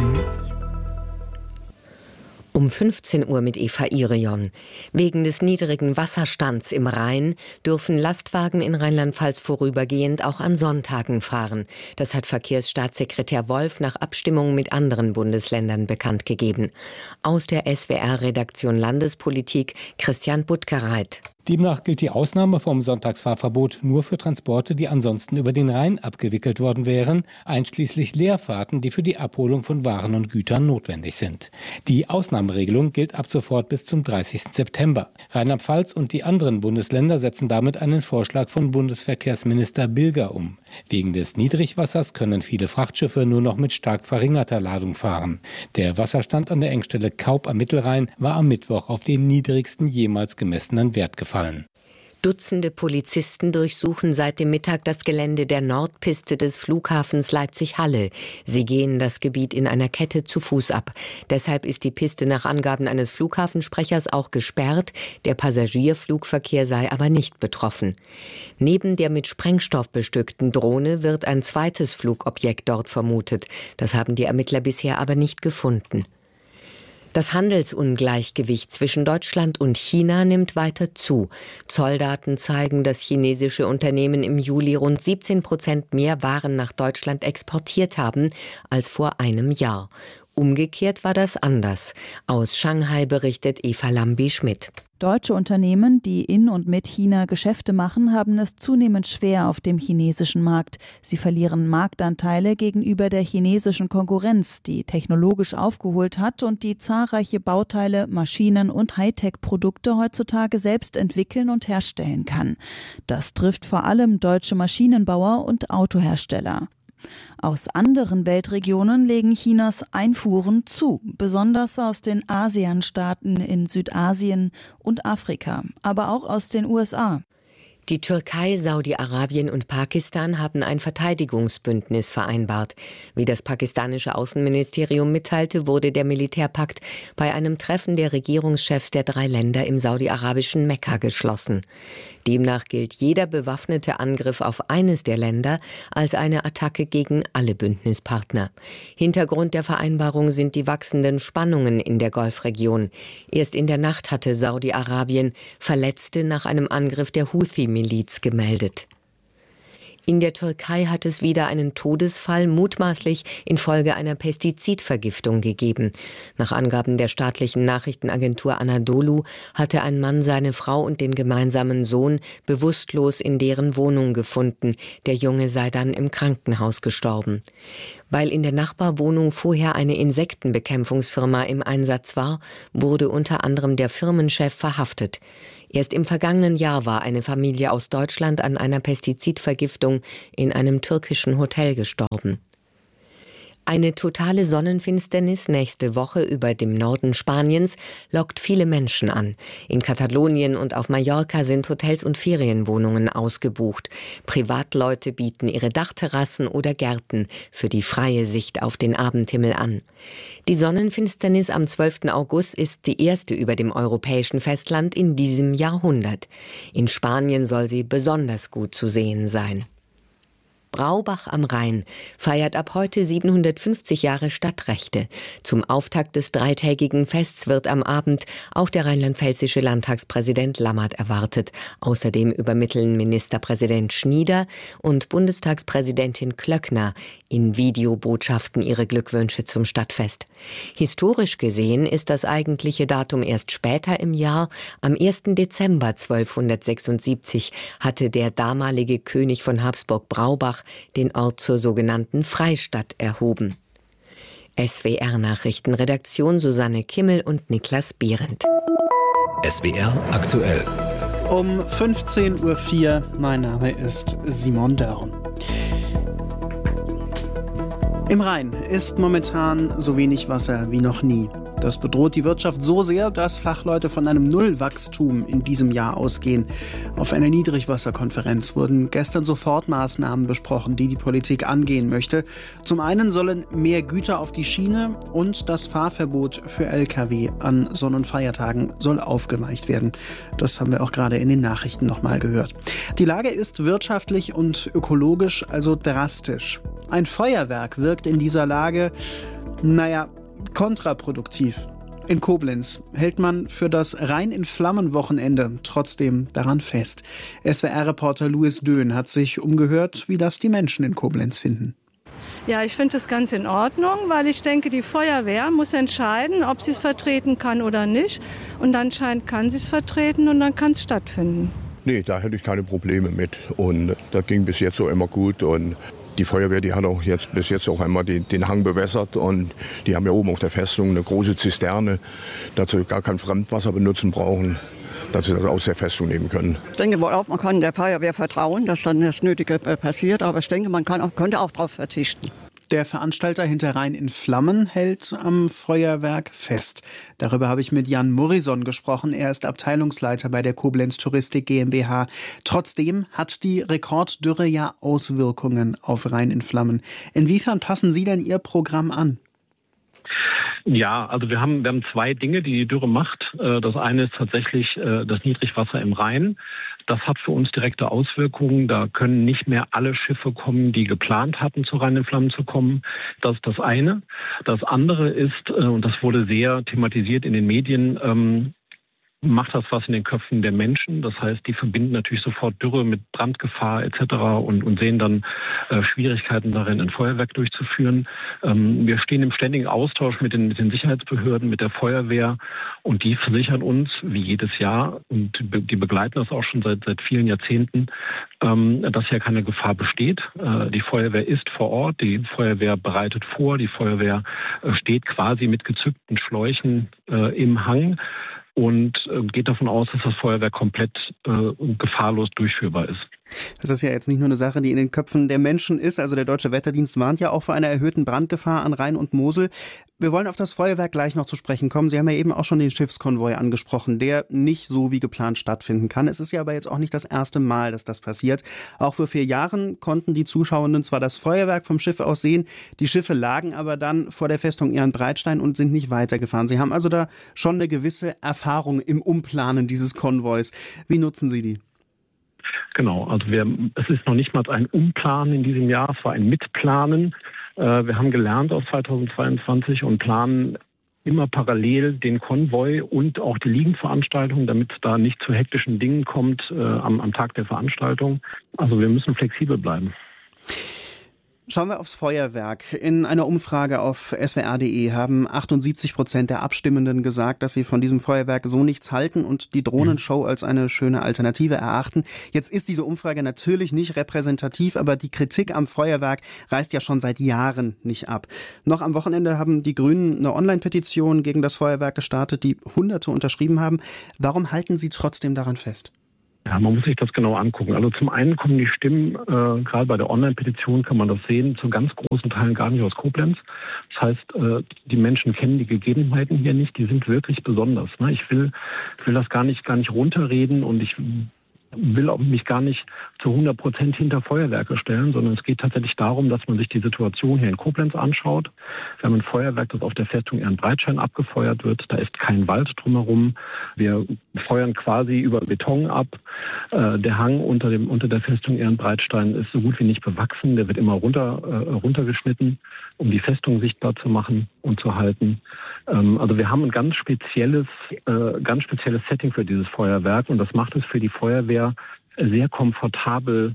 Um 15 Uhr mit Eva Irion. Wegen des niedrigen Wasserstands im Rhein dürfen Lastwagen in Rheinland-Pfalz vorübergehend auch an Sonntagen fahren. Das hat Verkehrsstaatssekretär Wolf nach Abstimmung mit anderen Bundesländern bekannt gegeben. Aus der SWR-Redaktion Landespolitik Christian Buttgereit. Demnach gilt die Ausnahme vom Sonntagsfahrverbot nur für Transporte, die ansonsten über den Rhein abgewickelt worden wären, einschließlich Leerfahrten, die für die Abholung von Waren und Gütern notwendig sind. Die Ausnahmeregelung gilt ab sofort bis zum 30. September. Rheinland-Pfalz und die anderen Bundesländer setzen damit einen Vorschlag von Bundesverkehrsminister Bilger um. Wegen des Niedrigwassers können viele Frachtschiffe nur noch mit stark verringerter Ladung fahren. Der Wasserstand an der Engstelle Kaup am Mittelrhein war am Mittwoch auf den niedrigsten jemals gemessenen Wert gefallen. Dutzende Polizisten durchsuchen seit dem Mittag das Gelände der Nordpiste des Flughafens Leipzig-Halle. Sie gehen das Gebiet in einer Kette zu Fuß ab. Deshalb ist die Piste nach Angaben eines Flughafensprechers auch gesperrt. Der Passagierflugverkehr sei aber nicht betroffen. Neben der mit Sprengstoff bestückten Drohne wird ein zweites Flugobjekt dort vermutet. Das haben die Ermittler bisher aber nicht gefunden. Das Handelsungleichgewicht zwischen Deutschland und China nimmt weiter zu. Zolldaten zeigen, dass chinesische Unternehmen im Juli rund 17% mehr Waren nach Deutschland exportiert haben als vor einem Jahr. Umgekehrt war das anders. Aus Shanghai berichtet Eva Lambi-Schmidt. Deutsche Unternehmen, die in und mit China Geschäfte machen, haben es zunehmend schwer auf dem chinesischen Markt. Sie verlieren Marktanteile gegenüber der chinesischen Konkurrenz, die technologisch aufgeholt hat und die zahlreiche Bauteile, Maschinen und Hightech-Produkte heutzutage selbst entwickeln und herstellen kann. Das trifft vor allem deutsche Maschinenbauer und Autohersteller. Aus anderen Weltregionen legen Chinas Einfuhren zu, besonders aus den ASEAN-Staaten in Südasien und Afrika, aber auch aus den USA. Die Türkei, Saudi-Arabien und Pakistan haben ein Verteidigungsbündnis vereinbart. Wie das pakistanische Außenministerium mitteilte, wurde der Militärpakt bei einem Treffen der Regierungschefs der 3 Länder im saudi-arabischen Mekka geschlossen. Demnach gilt jeder bewaffnete Angriff auf eines der Länder als eine Attacke gegen alle Bündnispartner. Hintergrund der Vereinbarung sind die wachsenden Spannungen in der Golfregion. Erst in der Nacht hatte Saudi-Arabien Verletzte nach einem Angriff der Houthi-Miliz gemeldet. In der Türkei hat es wieder einen Todesfall, mutmaßlich infolge einer Pestizidvergiftung gegeben. Nach Angaben der staatlichen Nachrichtenagentur Anadolu hatte ein Mann seine Frau und den gemeinsamen Sohn bewusstlos in deren Wohnung gefunden. Der Junge sei dann im Krankenhaus gestorben. Weil in der Nachbarwohnung vorher eine Insektenbekämpfungsfirma im Einsatz war, wurde unter anderem der Firmenchef verhaftet. Erst im vergangenen Jahr war eine Familie aus Deutschland an einer Pestizidvergiftung in einem türkischen Hotel gestorben. Eine totale Sonnenfinsternis nächste Woche über dem Norden Spaniens lockt viele Menschen an. In Katalonien und auf Mallorca sind Hotels und Ferienwohnungen ausgebucht. Privatleute bieten ihre Dachterrassen oder Gärten für die freie Sicht auf den Abendhimmel an. Die Sonnenfinsternis am 12. August ist die erste über dem europäischen Festland in diesem Jahrhundert. In Spanien soll sie besonders gut zu sehen sein. Braubach am Rhein feiert ab heute 750 Jahre Stadtrechte. Zum Auftakt des dreitägigen Fests wird am Abend auch der rheinland-pfälzische Landtagspräsident Lammert erwartet. Außerdem übermitteln Ministerpräsident Schnieder und Bundestagspräsidentin Klöckner in Videobotschaften ihre Glückwünsche zum Stadtfest. Historisch gesehen ist das eigentliche Datum erst später im Jahr. Am 1. Dezember 1276 hatte der damalige König von Habsburg Braubach den Ort zur sogenannten Freistadt erhoben. SWR Nachrichtenredaktion Susanne Kimmel und Niklas Behrendt. SWR aktuell. Um 15.04 Uhr, mein Name ist Simon Dörr. Im Rhein ist momentan so wenig Wasser wie noch nie. Das bedroht die Wirtschaft so sehr, dass Fachleute von einem Nullwachstum in diesem Jahr ausgehen. Auf einer Niedrigwasserkonferenz wurden gestern Sofortmaßnahmen besprochen, die die Politik angehen möchte. Zum einen sollen mehr Güter auf die Schiene und das Fahrverbot für Lkw an Sonn- und Feiertagen soll aufgeweicht werden. Das haben wir auch gerade in den Nachrichten nochmal gehört. Die Lage ist wirtschaftlich und ökologisch also drastisch. Ein Feuerwerk wirkt in dieser Lage, kontraproduktiv. In Koblenz hält man für das Rhein-in-Flammen-Wochenende trotzdem daran fest. SWR-Reporter Louis Döhn hat sich umgehört, wie das die Menschen in Koblenz finden. Ja, ich finde das ganz in Ordnung, weil ich denke, die Feuerwehr muss entscheiden, ob sie es vertreten kann oder nicht. Und anscheinend kann sie es vertreten und dann kann es stattfinden. Nee, da hätte ich keine Probleme mit. Und das ging bis jetzt so immer gut. Und die Feuerwehr, die hat auch bis jetzt auch einmal den Hang bewässert und die haben ja oben auf der Festung eine große Zisterne, dass sie gar kein Fremdwasser benutzen brauchen, dass sie das aus der Festung nehmen können. Ich denke wohl auch, man kann der Feuerwehr vertrauen, dass dann das Nötige passiert, aber ich denke, man könnte auch darauf verzichten. Der Veranstalter hinter Rhein in Flammen hält am Feuerwerk fest. Darüber habe ich mit Jan Morrison gesprochen. Er ist Abteilungsleiter bei der Koblenz Touristik GmbH. Trotzdem hat die Rekorddürre ja Auswirkungen auf Rhein in Flammen. Inwiefern passen Sie denn Ihr Programm an? Ja, also wir haben zwei Dinge, die Dürre macht. Das eine ist tatsächlich das Niedrigwasser im Rhein. Das hat für uns direkte Auswirkungen. Da können nicht mehr alle Schiffe kommen, die geplant hatten, zu Rhein in Flammen zu kommen. Das ist das eine. Das andere ist, und das wurde sehr thematisiert in den Medien, macht das was in den Köpfen der Menschen. Das heißt, die verbinden natürlich sofort Dürre mit Brandgefahr etc. und sehen dann Schwierigkeiten darin, ein Feuerwerk durchzuführen. Wir stehen im ständigen Austausch mit den Sicherheitsbehörden, mit der Feuerwehr und die versichern uns, wie jedes Jahr, und die begleiten das auch schon seit vielen Jahrzehnten, dass hier keine Gefahr besteht. Die Feuerwehr ist vor Ort, die Feuerwehr bereitet vor, die Feuerwehr steht quasi mit gezückten Schläuchen im Hang und geht davon aus, dass das Feuerwerk komplett gefahrlos durchführbar ist. Das ist ja jetzt nicht nur eine Sache, die in den Köpfen der Menschen ist. Also der Deutsche Wetterdienst warnt ja auch vor einer erhöhten Brandgefahr an Rhein und Mosel. Wir wollen auf das Feuerwerk gleich noch zu sprechen kommen. Sie haben ja eben auch schon den Schiffskonvoi angesprochen, der nicht so wie geplant stattfinden kann. Es ist ja aber jetzt auch nicht das erste Mal, dass das passiert. Auch vor 4 Jahren konnten die Zuschauenden zwar das Feuerwerk vom Schiff aus sehen, die Schiffe lagen aber dann vor der Festung Ehrenbreitstein und sind nicht weitergefahren. Sie haben also da schon eine gewisse Erfahrung im Umplanen dieses Konvois. Wie nutzen Sie die? Genau, also es ist noch nicht mal ein Umplanen in diesem Jahr, es war ein Mitplanen. Wir haben gelernt aus 2022 und planen immer parallel den Konvoi und auch die Liegenveranstaltung, damit es da nicht zu hektischen Dingen kommt am Tag der Veranstaltung. Also wir müssen flexibel bleiben. Schauen wir aufs Feuerwerk. In einer Umfrage auf swr.de haben 78% der Abstimmenden gesagt, dass sie von diesem Feuerwerk so nichts halten und die Drohnenshow als eine schöne Alternative erachten. Jetzt ist diese Umfrage natürlich nicht repräsentativ, aber die Kritik am Feuerwerk reißt ja schon seit Jahren nicht ab. Noch am Wochenende haben die Grünen eine Online-Petition gegen das Feuerwerk gestartet, die Hunderte unterschrieben haben. Warum halten Sie trotzdem daran fest? Ja, man muss sich das genau angucken. Also zum einen kommen die Stimmen, gerade bei der Online-Petition kann man das sehen, zu ganz großen Teilen gar nicht aus Koblenz. Das heißt, die Menschen kennen die Gegebenheiten hier nicht, die sind wirklich besonders. Ne? Ich will das gar nicht runterreden und ich will auch mich gar nicht zu 100% hinter Feuerwerke stellen, sondern es geht tatsächlich darum, dass man sich die Situation hier in Koblenz anschaut. Wir haben ein Feuerwerk, das auf der Festung Ehrenbreitstein abgefeuert wird. Da ist kein Wald drumherum. Wir feuern quasi über Beton ab. Der Hang unter der Festung Ehrenbreitstein ist so gut wie nicht bewachsen. Der wird immer runtergeschnitten, um die Festung sichtbar zu machen und zu halten. Also wir haben ein ganz spezielles Setting für dieses Feuerwerk und das macht es für die Feuerwehr sehr komfortabel,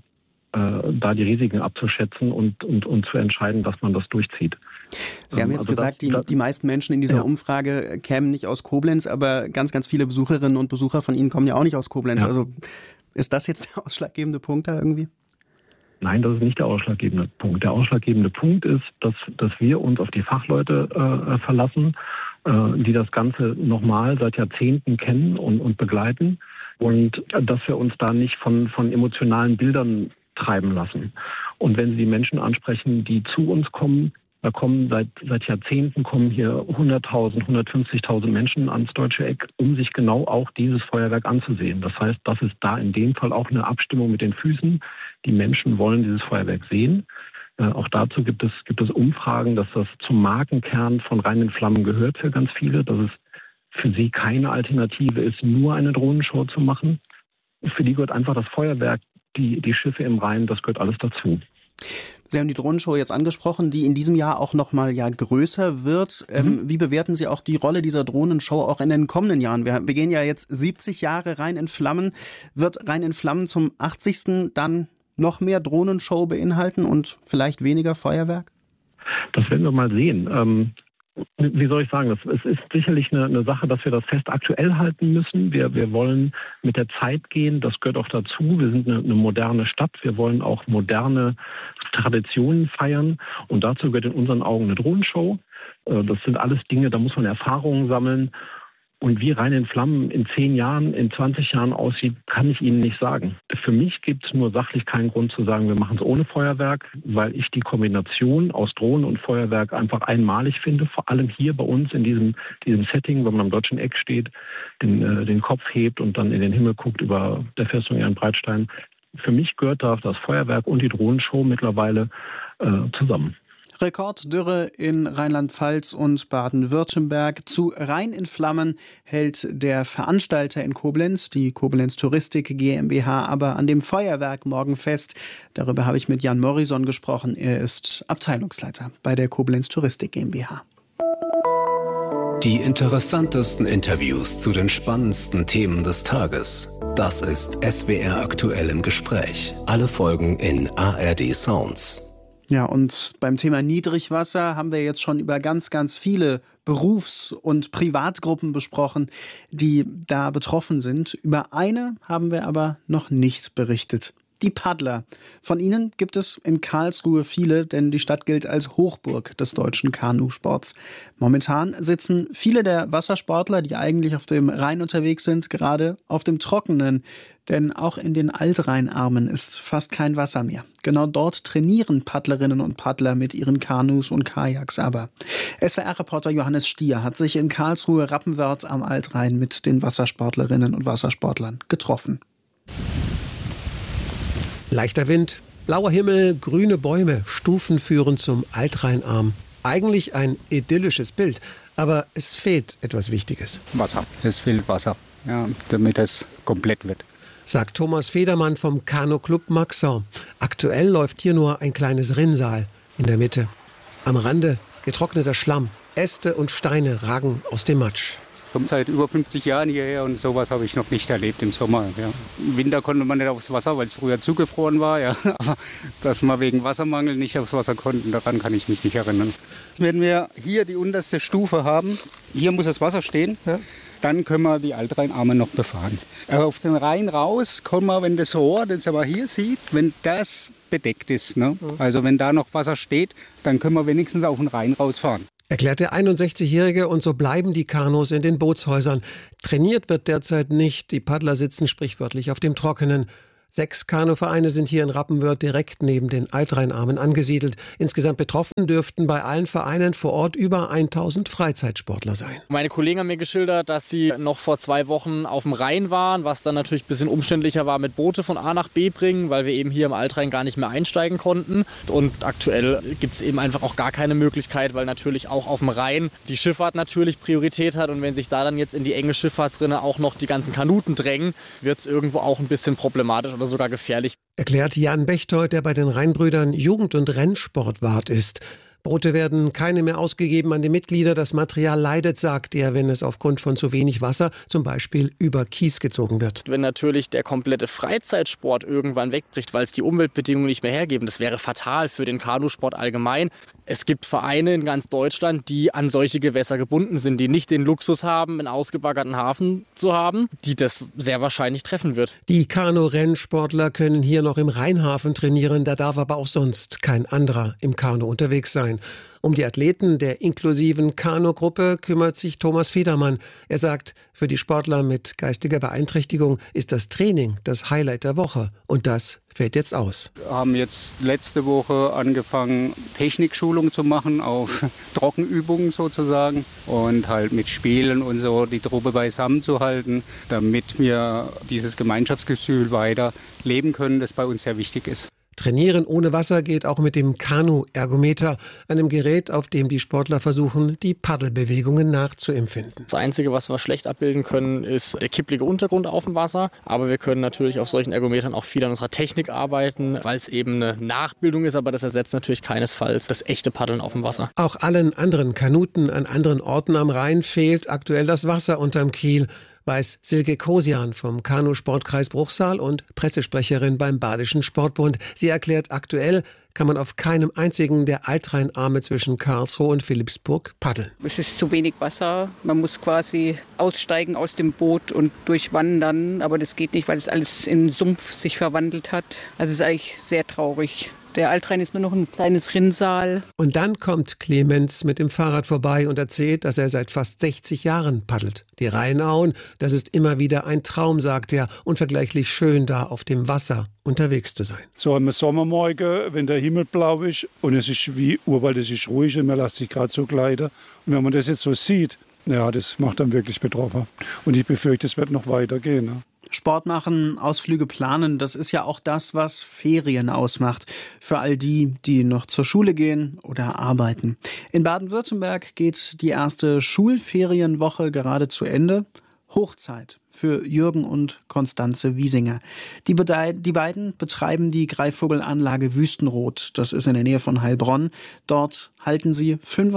da die Risiken abzuschätzen und zu entscheiden, dass man das durchzieht. Sie haben jetzt gesagt, die meisten Menschen in dieser Umfrage kämen nicht aus Koblenz, aber ganz, ganz viele Besucherinnen und Besucher von Ihnen kommen ja auch nicht aus Koblenz. Ja. Also ist das jetzt der ausschlaggebende Punkt da irgendwie? Nein, das ist nicht der ausschlaggebende Punkt. Der ausschlaggebende Punkt ist, dass wir uns auf die Fachleute verlassen, die das Ganze nochmal seit Jahrzehnten kennen und begleiten und dass wir uns da nicht von emotionalen Bildern treiben lassen. Und wenn Sie die Menschen ansprechen, die zu uns kommen, da kommen seit Jahrzehnten kommen hier 100.000, 150.000 Menschen ans Deutsche Eck, um sich genau auch dieses Feuerwerk anzusehen. Das heißt, das ist da in dem Fall auch eine Abstimmung mit den Füßen. Die Menschen wollen dieses Feuerwerk sehen. Auch dazu gibt es Umfragen, dass das zum Markenkern von Rhein in Flammen gehört für ganz viele, dass es für sie keine Alternative ist, nur eine Drohnenshow zu machen. Für die gehört einfach das Feuerwerk, die Schiffe im Rhein, das gehört alles dazu. Sie haben die Drohnenshow jetzt angesprochen, die in diesem Jahr auch noch mal größer wird. Wie bewerten Sie auch die Rolle dieser Drohnenshow auch in den kommenden Jahren? Wir gehen ja jetzt 70 Jahre Rhein in Flammen. Wird Rhein in Flammen zum 80. dann noch mehr Drohnenshow beinhalten und vielleicht weniger Feuerwerk? Das werden wir mal sehen. Wie soll ich sagen, es ist sicherlich eine Sache, dass wir das Fest aktuell halten müssen. Wir wollen mit der Zeit gehen, das gehört auch dazu. Wir sind eine moderne Stadt, wir wollen auch moderne Traditionen feiern und dazu gehört in unseren Augen eine Drohnenshow. Das sind alles Dinge, da muss man Erfahrungen sammeln. Und wie Rhein in Flammen in 10 Jahren, in 20 Jahren aussieht, kann ich Ihnen nicht sagen. Für mich gibt es nur sachlich keinen Grund zu sagen, wir machen es ohne Feuerwerk, weil ich die Kombination aus Drohnen und Feuerwerk einfach einmalig finde. Vor allem hier bei uns in diesem Setting, wenn man am Deutschen Eck steht, den Kopf hebt und dann in den Himmel guckt über der Festung Ehrenbreitstein. Für mich gehört da das Feuerwerk und die Drohnenshow mittlerweile zusammen. Rekorddürre in Rheinland-Pfalz und Baden-Württemberg. Zu Rhein in Flammen hält der Veranstalter in Koblenz, die Koblenz Touristik GmbH, aber an dem Feuerwerk morgen fest. Darüber habe ich mit Jan Morrison gesprochen. Er ist Abteilungsleiter bei der Koblenz Touristik GmbH. Die interessantesten Interviews zu den spannendsten Themen des Tages. Das ist SWR aktuell im Gespräch. Alle Folgen in ARD Sounds. Ja, und beim Thema Niedrigwasser haben wir jetzt schon über ganz, ganz viele Berufs- und Privatgruppen besprochen, die da betroffen sind. Über eine haben wir aber noch nicht berichtet. Die Paddler. Von ihnen gibt es in Karlsruhe viele, denn die Stadt gilt als Hochburg des deutschen Kanusports. Momentan sitzen viele der Wassersportler, die eigentlich auf dem Rhein unterwegs sind, gerade auf dem Trockenen. Denn auch in den Altrheinarmen ist fast kein Wasser mehr. Genau dort trainieren Paddlerinnen und Paddler mit ihren Kanus und Kajaks aber. SWR-Reporter Johannes Stier hat sich in Karlsruhe-Rappenwörth am Altrhein mit den Wassersportlerinnen und Wassersportlern getroffen. Leichter Wind, blauer Himmel, grüne Bäume, Stufen führen zum Altrheinarm. Eigentlich ein idyllisches Bild, aber es fehlt etwas Wichtiges. Wasser, es fehlt Wasser, ja, damit es komplett wird. Sagt Thomas Federmann vom Kanu-Club Maxau. Aktuell läuft hier nur ein kleines Rinnsal in der Mitte. Am Rande getrockneter Schlamm. Äste und Steine ragen aus dem Matsch. Ich komme seit über 50 Jahren hierher und sowas habe ich noch nicht erlebt im Sommer. Ja. Im Winter konnte man nicht aufs Wasser, weil es früher zugefroren war. Ja. Aber dass wir wegen Wassermangel nicht aufs Wasser konnten, daran kann ich mich nicht erinnern. Wenn wir hier die unterste Stufe haben, hier muss das Wasser stehen, ja, dann können wir die Altrheinarme noch befahren. Auf den Rhein raus kommen wir, wenn das Rohr, das man hier sieht, wenn das bedeckt ist. Ne? Also wenn da noch Wasser steht, dann können wir wenigstens auf den Rhein rausfahren. Erklärt der 61-Jährige, und so bleiben die Kanus in den Bootshäusern. Trainiert wird derzeit nicht, die Paddler sitzen sprichwörtlich auf dem Trockenen. 6 Kanuvereine sind hier in Rappenwörth direkt neben den Altrheinarmen angesiedelt. Insgesamt betroffen dürften bei allen Vereinen vor Ort über 1000 Freizeitsportler sein. Meine Kollegen haben mir geschildert, dass sie noch vor 2 Wochen auf dem Rhein waren, was dann natürlich ein bisschen umständlicher war mit Boote von A nach B bringen, weil wir eben hier im Altrhein gar nicht mehr einsteigen konnten. Und aktuell gibt es eben einfach auch gar keine Möglichkeit, weil natürlich auch auf dem Rhein die Schifffahrt natürlich Priorität hat. Und wenn sich da dann jetzt in die enge Schifffahrtsrinne auch noch die ganzen Kanuten drängen, wird es irgendwo auch ein bisschen problematisch oder sogar gefährlich. Erklärt Jan Bechtold, der bei den Rheinbrüdern Jugend- und Rennsportwart ist. Boote werden keine mehr ausgegeben an die Mitglieder. Das Material leidet, sagt er, wenn es aufgrund von zu wenig Wasser zum Beispiel über Kies gezogen wird. Wenn natürlich der komplette Freizeitsport irgendwann wegbricht, weil es die Umweltbedingungen nicht mehr hergeben, das wäre fatal für den Kanusport allgemein. Es gibt Vereine in ganz Deutschland, die an solche Gewässer gebunden sind, die nicht den Luxus haben, einen ausgebaggerten Hafen zu haben, die das sehr wahrscheinlich treffen wird. Die Kanu-Rennsportler können hier noch im Rheinhafen trainieren, da darf aber auch sonst kein anderer im Kanu unterwegs sein. Um die Athleten der inklusiven Kanu-Gruppe kümmert sich Thomas Federmann. Er sagt, für die Sportler mit geistiger Beeinträchtigung ist das Training das Highlight der Woche. Und das fällt jetzt aus. Wir haben jetzt letzte Woche angefangen, Technikschulung zu machen auf Trockenübungen sozusagen und halt mit Spielen und so die Truppe beisammen zu halten, damit wir dieses Gemeinschaftsgefühl weiter leben können, das bei uns sehr wichtig ist. Trainieren ohne Wasser geht auch mit dem Kanu-Ergometer, einem Gerät, auf dem die Sportler versuchen, die Paddelbewegungen nachzuempfinden. Das Einzige, was wir schlecht abbilden können, ist der kipplige Untergrund auf dem Wasser. Aber wir können natürlich auf solchen Ergometern auch viel an unserer Technik arbeiten, weil es eben eine Nachbildung ist. Aber das ersetzt natürlich keinesfalls das echte Paddeln auf dem Wasser. Auch allen anderen Kanuten an anderen Orten am Rhein fehlt aktuell das Wasser unterm Kiel, weiß Silke Kosian vom Kanusportkreis Bruchsal und Pressesprecherin beim Badischen Sportbund. Sie erklärt, aktuell kann man auf keinem einzigen der Altrheinarme zwischen Karlsruhe und Philippsburg paddeln. Es ist zu wenig Wasser. Man muss quasi aussteigen aus dem Boot und durchwandern. Aber das geht nicht, weil es alles in Sumpf sich verwandelt hat. Also es ist eigentlich sehr traurig. Der Altrhein ist nur noch ein kleines Rinnsal. Und dann kommt Clemens mit dem Fahrrad vorbei und erzählt, dass er seit fast 60 Jahren paddelt. Die Rheinauen, das ist immer wieder ein Traum, sagt er, unvergleichlich schön da auf dem Wasser unterwegs zu sein. So am Sommermorgen, wenn der Himmel blau ist und es ist wie Urwald, es ist ruhig und man lässt sich gerade so gleiten. Und wenn man das jetzt so sieht, ja, das macht dann wirklich betroffen. Und ich befürchte, es wird noch weitergehen. Ne? Sport machen, Ausflüge planen, das ist ja auch das, was Ferien ausmacht. Für all die, die noch zur Schule gehen oder arbeiten. In Baden-Württemberg geht die erste Schulferienwoche gerade zu Ende. Hochzeit für Jürgen und Konstanze Wiesinger. Die beiden betreiben die Greifvogelanlage Wüstenrot. Das ist in der Nähe von Heilbronn. Dort halten sie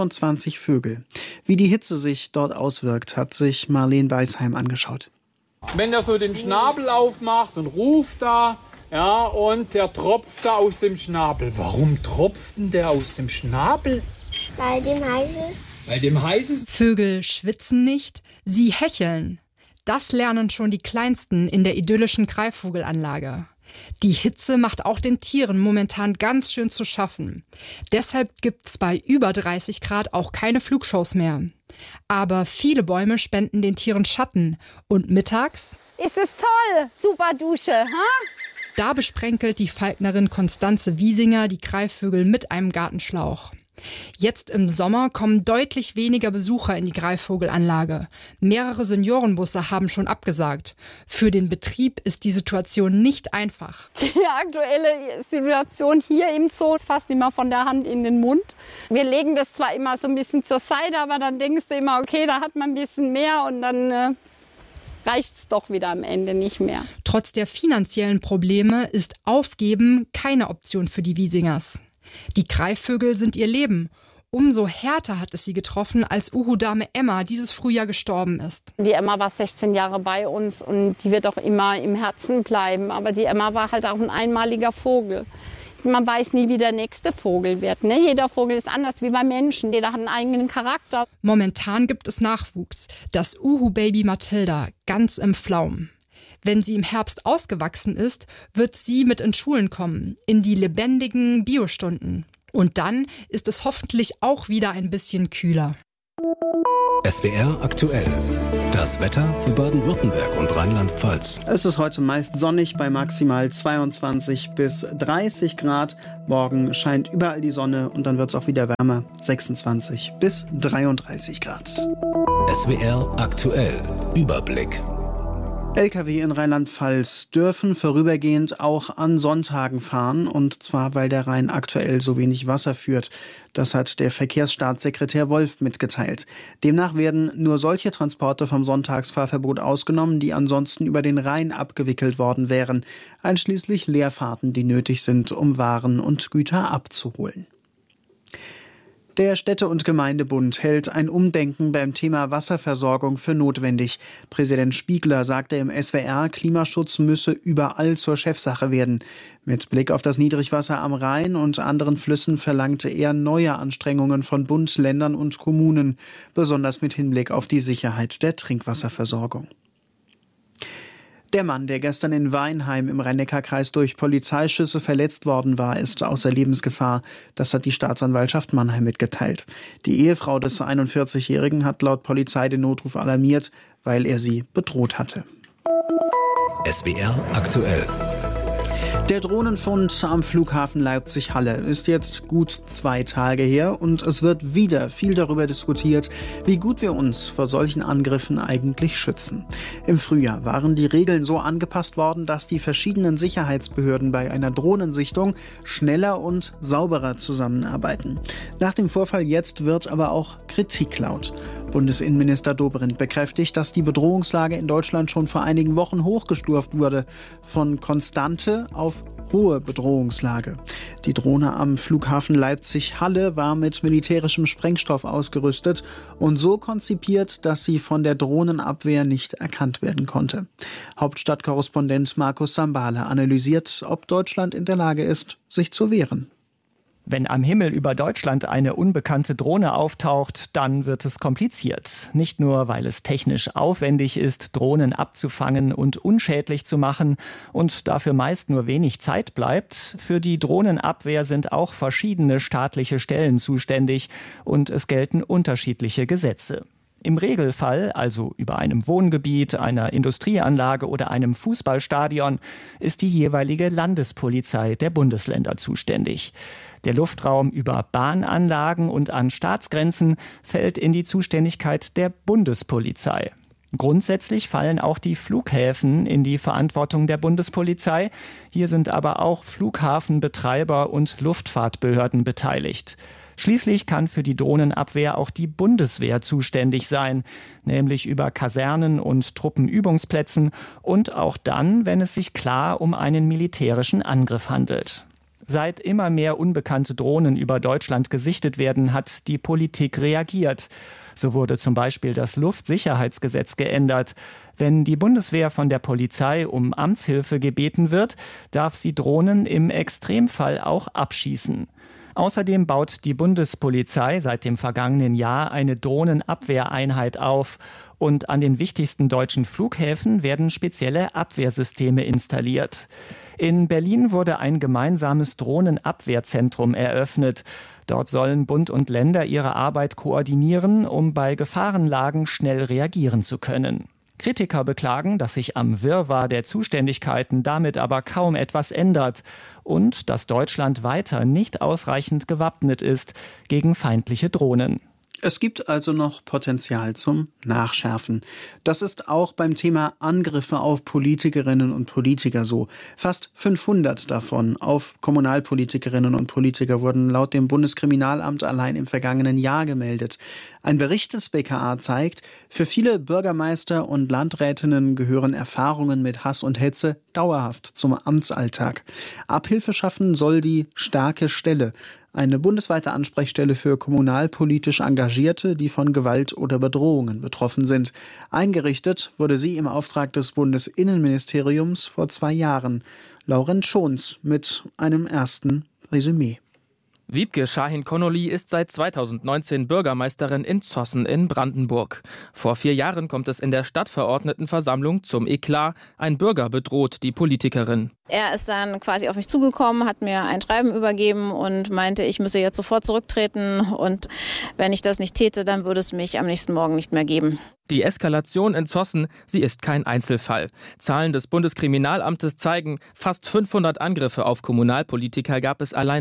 25 Vögel. Wie die Hitze sich dort auswirkt, hat sich Marlene Beisheim angeschaut. Wenn er so den Schnabel aufmacht und ruft da, ja, und der tropft da aus dem Schnabel. Warum tropft denn der aus dem Schnabel? Weil dem heiß ist. Weil dem heiß ist? Vögel schwitzen nicht, sie hecheln. Das lernen schon die Kleinsten in der idyllischen Greifvogelanlage. Die Hitze macht auch den Tieren momentan ganz schön zu schaffen. Deshalb gibt's bei über 30 Grad auch keine Flugshows mehr. Aber viele Bäume spenden den Tieren Schatten. Und mittags ist es toll, super Dusche, ha? Da besprenkelt die Falknerin Konstanze Wiesinger die Greifvögel mit einem Gartenschlauch. Jetzt im Sommer kommen deutlich weniger Besucher in die Greifvogelanlage. Mehrere Seniorenbusse haben schon abgesagt. Für den Betrieb ist die Situation nicht einfach. Die aktuelle Situation hier im Zoo ist fast immer von der Hand in den Mund. Wir legen das zwar immer so ein bisschen zur Seite, aber dann denkst du immer, okay, da hat man ein bisschen mehr und dann reicht's doch wieder am Ende nicht mehr. Trotz der finanziellen Probleme ist Aufgeben keine Option für die Wiesingers. Die Greifvögel sind ihr Leben Umso härter hat es sie getroffen, als Uhu-Dame Emma dieses Frühjahr gestorben ist. Die Emma war 16 Jahre bei uns und die wird auch immer im Herzen bleiben. Aber die Emma war halt auch ein einmaliger Vogel. Man weiß nie, wie der nächste Vogel wird. Ne? Jeder Vogel ist anders wie bei Menschen. Jeder hat einen eigenen Charakter. Momentan gibt es Nachwuchs. Das Uhu-Baby Mathilda, ganz im Flaum. Wenn sie im Herbst ausgewachsen ist, wird sie mit in Schulen kommen, in die lebendigen Biostunden. Und dann ist es hoffentlich auch wieder ein bisschen kühler. SWR aktuell. Das Wetter für Baden-Württemberg und Rheinland-Pfalz. Es ist heute meist sonnig bei maximal 22 bis 30 Grad. Morgen scheint überall die Sonne und dann wird es auch wieder wärmer. 26 bis 33 Grad. SWR aktuell. Überblick. Lkw in Rheinland-Pfalz dürfen vorübergehend auch an Sonntagen fahren, und zwar, weil der Rhein aktuell so wenig Wasser führt. Das hat der Verkehrsstaatssekretär Wolf mitgeteilt. Demnach werden nur solche Transporte vom Sonntagsfahrverbot ausgenommen, die ansonsten über den Rhein abgewickelt worden wären, einschließlich Leerfahrten, die nötig sind, um Waren und Güter abzuholen. Der Städte- und Gemeindebund hält ein Umdenken beim Thema Wasserversorgung für notwendig. Präsident Spiegler sagte im SWR, Klimaschutz müsse überall zur Chefsache werden. Mit Blick auf das Niedrigwasser am Rhein und anderen Flüssen verlangte er neue Anstrengungen von Bund, Ländern und Kommunen, besonders mit Hinblick auf die Sicherheit der Trinkwasserversorgung. Der Mann, der gestern in Weinheim im Rhein-Neckar-Kreis durch Polizeischüsse verletzt worden war, ist außer Lebensgefahr. Das hat die Staatsanwaltschaft Mannheim mitgeteilt. Die Ehefrau des 41-Jährigen hat laut Polizei den Notruf alarmiert, weil er sie bedroht hatte. SWR aktuell. Der Drohnenfund am Flughafen Leipzig-Halle ist jetzt gut 2 Tage her und es wird wieder viel darüber diskutiert, wie gut wir uns vor solchen Angriffen eigentlich schützen. Im Frühjahr waren die Regeln so angepasst worden, dass die verschiedenen Sicherheitsbehörden bei einer Drohnensichtung schneller und sauberer zusammenarbeiten. Nach dem Vorfall jetzt wird aber auch Kritik laut. Bundesinnenminister Dobrindt bekräftigt, dass die Bedrohungslage in Deutschland schon vor einigen Wochen hochgestuft wurde, von konstante auf hohe Bedrohungslage. Die Drohne am Flughafen Leipzig-Halle war mit militärischem Sprengstoff ausgerüstet und so konzipiert, dass sie von der Drohnenabwehr nicht erkannt werden konnte. Hauptstadtkorrespondent Markus Sambale analysiert, ob Deutschland in der Lage ist, sich zu wehren. Wenn am Himmel über Deutschland eine unbekannte Drohne auftaucht, dann wird es kompliziert. Nicht nur, weil es technisch aufwendig ist, Drohnen abzufangen und unschädlich zu machen und dafür meist nur wenig Zeit bleibt. Für die Drohnenabwehr sind auch verschiedene staatliche Stellen zuständig und es gelten unterschiedliche Gesetze. Im Regelfall, also über einem Wohngebiet, einer Industrieanlage oder einem Fußballstadion, ist die jeweilige Landespolizei der Bundesländer zuständig. Der Luftraum über Bahnanlagen und an Staatsgrenzen fällt in die Zuständigkeit der Bundespolizei. Grundsätzlich fallen auch die Flughäfen in die Verantwortung der Bundespolizei. Hier sind aber auch Flughafenbetreiber und Luftfahrtbehörden beteiligt. Schließlich kann für die Drohnenabwehr auch die Bundeswehr zuständig sein, nämlich über Kasernen und Truppenübungsplätzen und auch dann, wenn es sich klar um einen militärischen Angriff handelt. Seit immer mehr unbekannte Drohnen über Deutschland gesichtet werden, hat die Politik reagiert. So wurde zum Beispiel das Luftsicherheitsgesetz geändert. Wenn die Bundeswehr von der Polizei um Amtshilfe gebeten wird, darf sie Drohnen im Extremfall auch abschießen. Außerdem baut die Bundespolizei seit dem vergangenen Jahr eine Drohnenabwehreinheit auf. Und an den wichtigsten deutschen Flughäfen werden spezielle Abwehrsysteme installiert. In Berlin wurde ein gemeinsames Drohnenabwehrzentrum eröffnet. Dort sollen Bund und Länder ihre Arbeit koordinieren, um bei Gefahrenlagen schnell reagieren zu können. Kritiker beklagen, dass sich am Wirrwarr der Zuständigkeiten damit aber kaum etwas ändert und dass Deutschland weiter nicht ausreichend gewappnet ist gegen feindliche Drohnen. Es gibt also noch Potenzial zum Nachschärfen. Das ist auch beim Thema Angriffe auf Politikerinnen und Politiker so. Fast 500 davon auf Kommunalpolitikerinnen und Politiker wurden laut dem Bundeskriminalamt allein im vergangenen Jahr gemeldet. Ein Bericht des BKA zeigt, für viele Bürgermeister und Landrätinnen gehören Erfahrungen mit Hass und Hetze dauerhaft zum Amtsalltag. Abhilfe schaffen soll die starke Stelle. eine bundesweite Ansprechstelle für kommunalpolitisch Engagierte, die von Gewalt oder Bedrohungen betroffen sind. Eingerichtet wurde sie im Auftrag des Bundesinnenministeriums vor 2 Jahren. Laurent Schons mit einem ersten Resümee. Wiebke Şahin-Konolly ist seit 2019 Bürgermeisterin in Zossen in Brandenburg. Vor 4 Jahren kommt es in der Stadtverordnetenversammlung zum Eklat. Ein Bürger bedroht die Politikerin. Er ist dann quasi auf mich zugekommen, hat mir ein Schreiben übergeben und meinte, ich müsse jetzt sofort zurücktreten und wenn ich das nicht täte, dann würde es mich am nächsten Morgen nicht mehr geben. Die Eskalation in Zossen, sie ist kein Einzelfall. Zahlen des Bundeskriminalamtes zeigen, fast 500 Angriffe auf Kommunalpolitiker gab es allein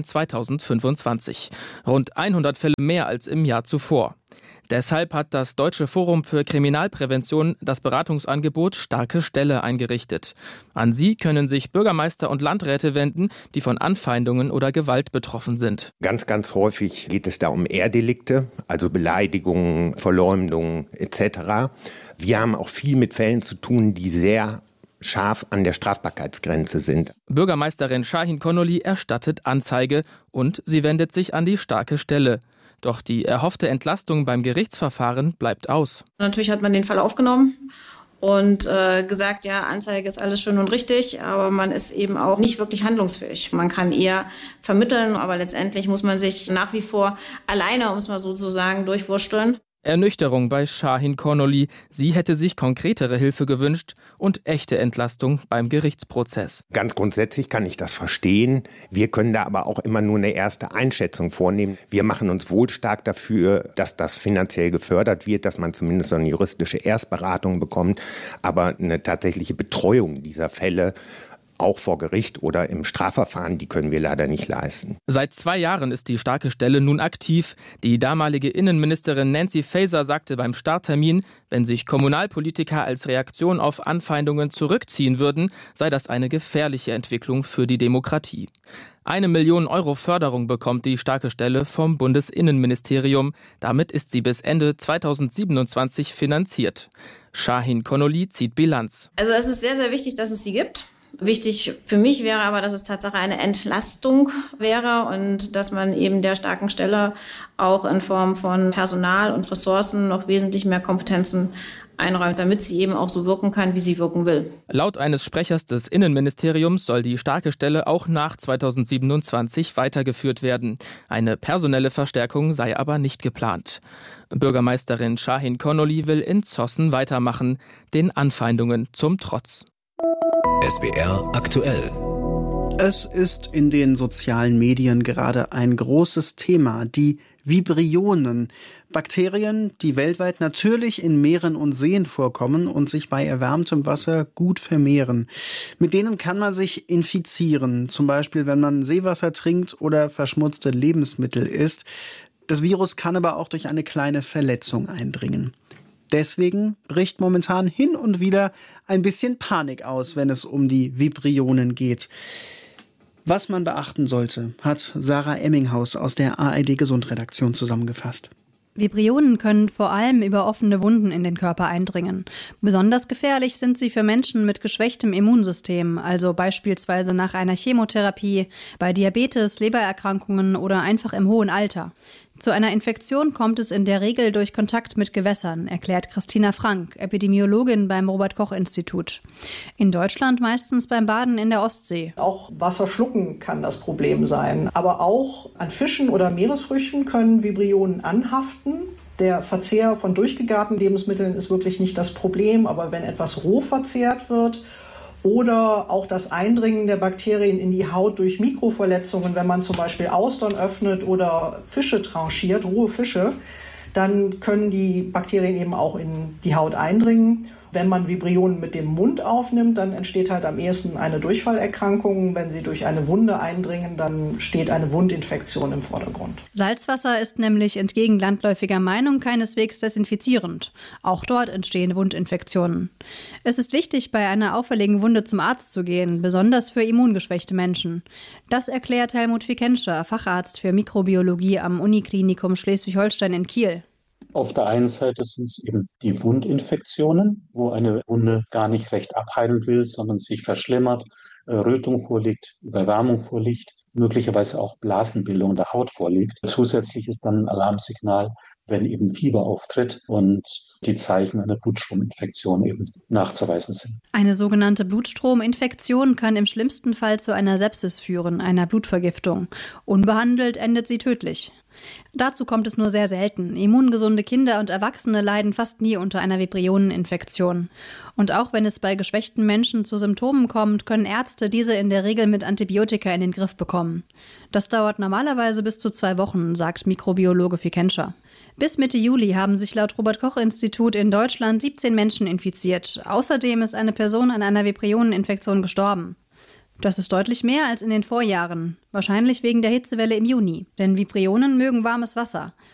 2025. Rund 100 Fälle mehr als im Jahr zuvor. Deshalb hat das Deutsche Forum für Kriminalprävention das Beratungsangebot Starke Stelle eingerichtet. An sie können sich Bürgermeister und Landräte wenden, die von Anfeindungen oder Gewalt betroffen sind. Ganz, ganz häufig geht es da um Ehrdelikte, also Beleidigungen, Verleumdungen etc. Wir haben auch viel mit Fällen zu tun, die sehr scharf an der Strafbarkeitsgrenze sind. Bürgermeisterin Şahin-Konolly erstattet Anzeige und sie wendet sich an die Starke Stelle. Doch die erhoffte Entlastung beim Gerichtsverfahren bleibt aus. Natürlich hat man den Fall aufgenommen und gesagt, ja, Anzeige ist alles schön und richtig, aber man ist eben auch nicht wirklich handlungsfähig. Man kann eher vermitteln, aber letztendlich muss man sich nach wie vor alleine, um es mal so zu sagen, durchwursteln. Ernüchterung bei Şahin-Konolly. Sie hätte sich konkretere Hilfe gewünscht und echte Entlastung beim Gerichtsprozess. Ganz grundsätzlich kann ich das verstehen. Wir können da aber auch immer nur eine erste Einschätzung vornehmen. Wir machen uns wohl stark dafür, dass das finanziell gefördert wird, dass man zumindest so eine juristische Erstberatung bekommt. Aber eine tatsächliche Betreuung dieser Fälle, auch vor Gericht oder im Strafverfahren, die können wir leider nicht leisten. Seit 2 Jahren ist die Starke Stelle nun aktiv. Die damalige Innenministerin Nancy Faeser sagte beim Starttermin, wenn sich Kommunalpolitiker als Reaktion auf Anfeindungen zurückziehen würden, sei das eine gefährliche Entwicklung für die Demokratie. 1 Million Euro Förderung bekommt die Starke Stelle vom Bundesinnenministerium. Damit ist sie bis Ende 2027 finanziert. Şahin-Konolly zieht Bilanz. Also es ist sehr, sehr wichtig, dass es sie gibt. Wichtig für mich wäre aber, dass es Tatsache eine Entlastung wäre und dass man eben der Starken Stelle auch in Form von Personal und Ressourcen noch wesentlich mehr Kompetenzen einräumt, damit sie eben auch so wirken kann, wie sie wirken will. Laut eines Sprechers des Innenministeriums soll die Starke Stelle auch nach 2027 weitergeführt werden. Eine personelle Verstärkung sei aber nicht geplant. Bürgermeisterin Şahin-Konolly will in Zossen weitermachen, den Anfeindungen zum Trotz. SWR aktuell. Es ist in den sozialen Medien gerade ein großes Thema, die Vibrionen. Bakterien, die weltweit natürlich in Meeren und Seen vorkommen und sich bei erwärmtem Wasser gut vermehren. Mit denen kann man sich infizieren, zum Beispiel wenn man Seewasser trinkt oder verschmutzte Lebensmittel isst. Das Virus kann aber auch durch eine kleine Verletzung eindringen. Deswegen bricht momentan hin und wieder ein bisschen Panik aus, wenn es um die Vibrionen geht. Was man beachten sollte, hat Sarah Emminghaus aus der ARD-Gesundredaktion zusammengefasst. Vibrionen können vor allem über offene Wunden in den Körper eindringen. Besonders gefährlich sind sie für Menschen mit geschwächtem Immunsystem, also beispielsweise nach einer Chemotherapie, bei Diabetes, Lebererkrankungen oder einfach im hohen Alter. Zu einer Infektion kommt es in der Regel durch Kontakt mit Gewässern, erklärt Christina Frank, Epidemiologin beim Robert-Koch-Institut. In Deutschland meistens beim Baden in der Ostsee. Auch Wasser schlucken kann das Problem sein. Aber auch an Fischen oder Meeresfrüchten können Vibrionen anhaften. Der Verzehr von durchgegarten Lebensmitteln ist wirklich nicht das Problem, aber wenn etwas roh verzehrt wird, oder auch das Eindringen der Bakterien in die Haut durch Mikroverletzungen, wenn man zum Beispiel Austern öffnet oder Fische tranchiert, rohe Fische, dann können die Bakterien eben auch in die Haut eindringen. Wenn man Vibrionen mit dem Mund aufnimmt, dann entsteht halt am ehesten eine Durchfallerkrankung. Wenn sie durch eine Wunde eindringen, dann steht eine Wundinfektion im Vordergrund. Salzwasser ist nämlich entgegen landläufiger Meinung keineswegs desinfizierend. Auch dort entstehen Wundinfektionen. Es ist wichtig, bei einer auffälligen Wunde zum Arzt zu gehen, besonders für immungeschwächte Menschen. Das erklärt Helmut Vikenscher, Facharzt für Mikrobiologie am Uniklinikum Schleswig-Holstein in Kiel. Auf der einen Seite sind es eben die Wundinfektionen, wo eine Wunde gar nicht recht abheilen will, sondern sich verschlimmert, Rötung vorliegt, Überwärmung vorliegt. möglicherweise auch Blasenbildung der Haut vorliegt. Zusätzlich ist dann ein Alarmsignal, wenn eben Fieber auftritt und die Zeichen einer Blutstrominfektion eben nachzuweisen sind. Eine sogenannte Blutstrominfektion kann im schlimmsten Fall zu einer Sepsis führen, einer Blutvergiftung. Unbehandelt endet sie tödlich. Dazu kommt es nur sehr selten. Immungesunde Kinder und Erwachsene leiden fast nie unter einer Vibrioneninfektion. Und auch wenn es bei geschwächten Menschen zu Symptomen kommt, können Ärzte diese in der Regel mit Antibiotika in den Griff bekommen. Das dauert normalerweise bis zu 2 Wochen, sagt Mikrobiologe Fikenscher. Bis Mitte Juli haben sich laut Robert-Koch-Institut in Deutschland 17 Menschen infiziert. Außerdem ist eine Person an einer Vibrioneninfektion gestorben. Das ist deutlich mehr als in den Vorjahren, wahrscheinlich wegen der Hitzewelle im Juni. Denn Vibrionen mögen warmes Wasser.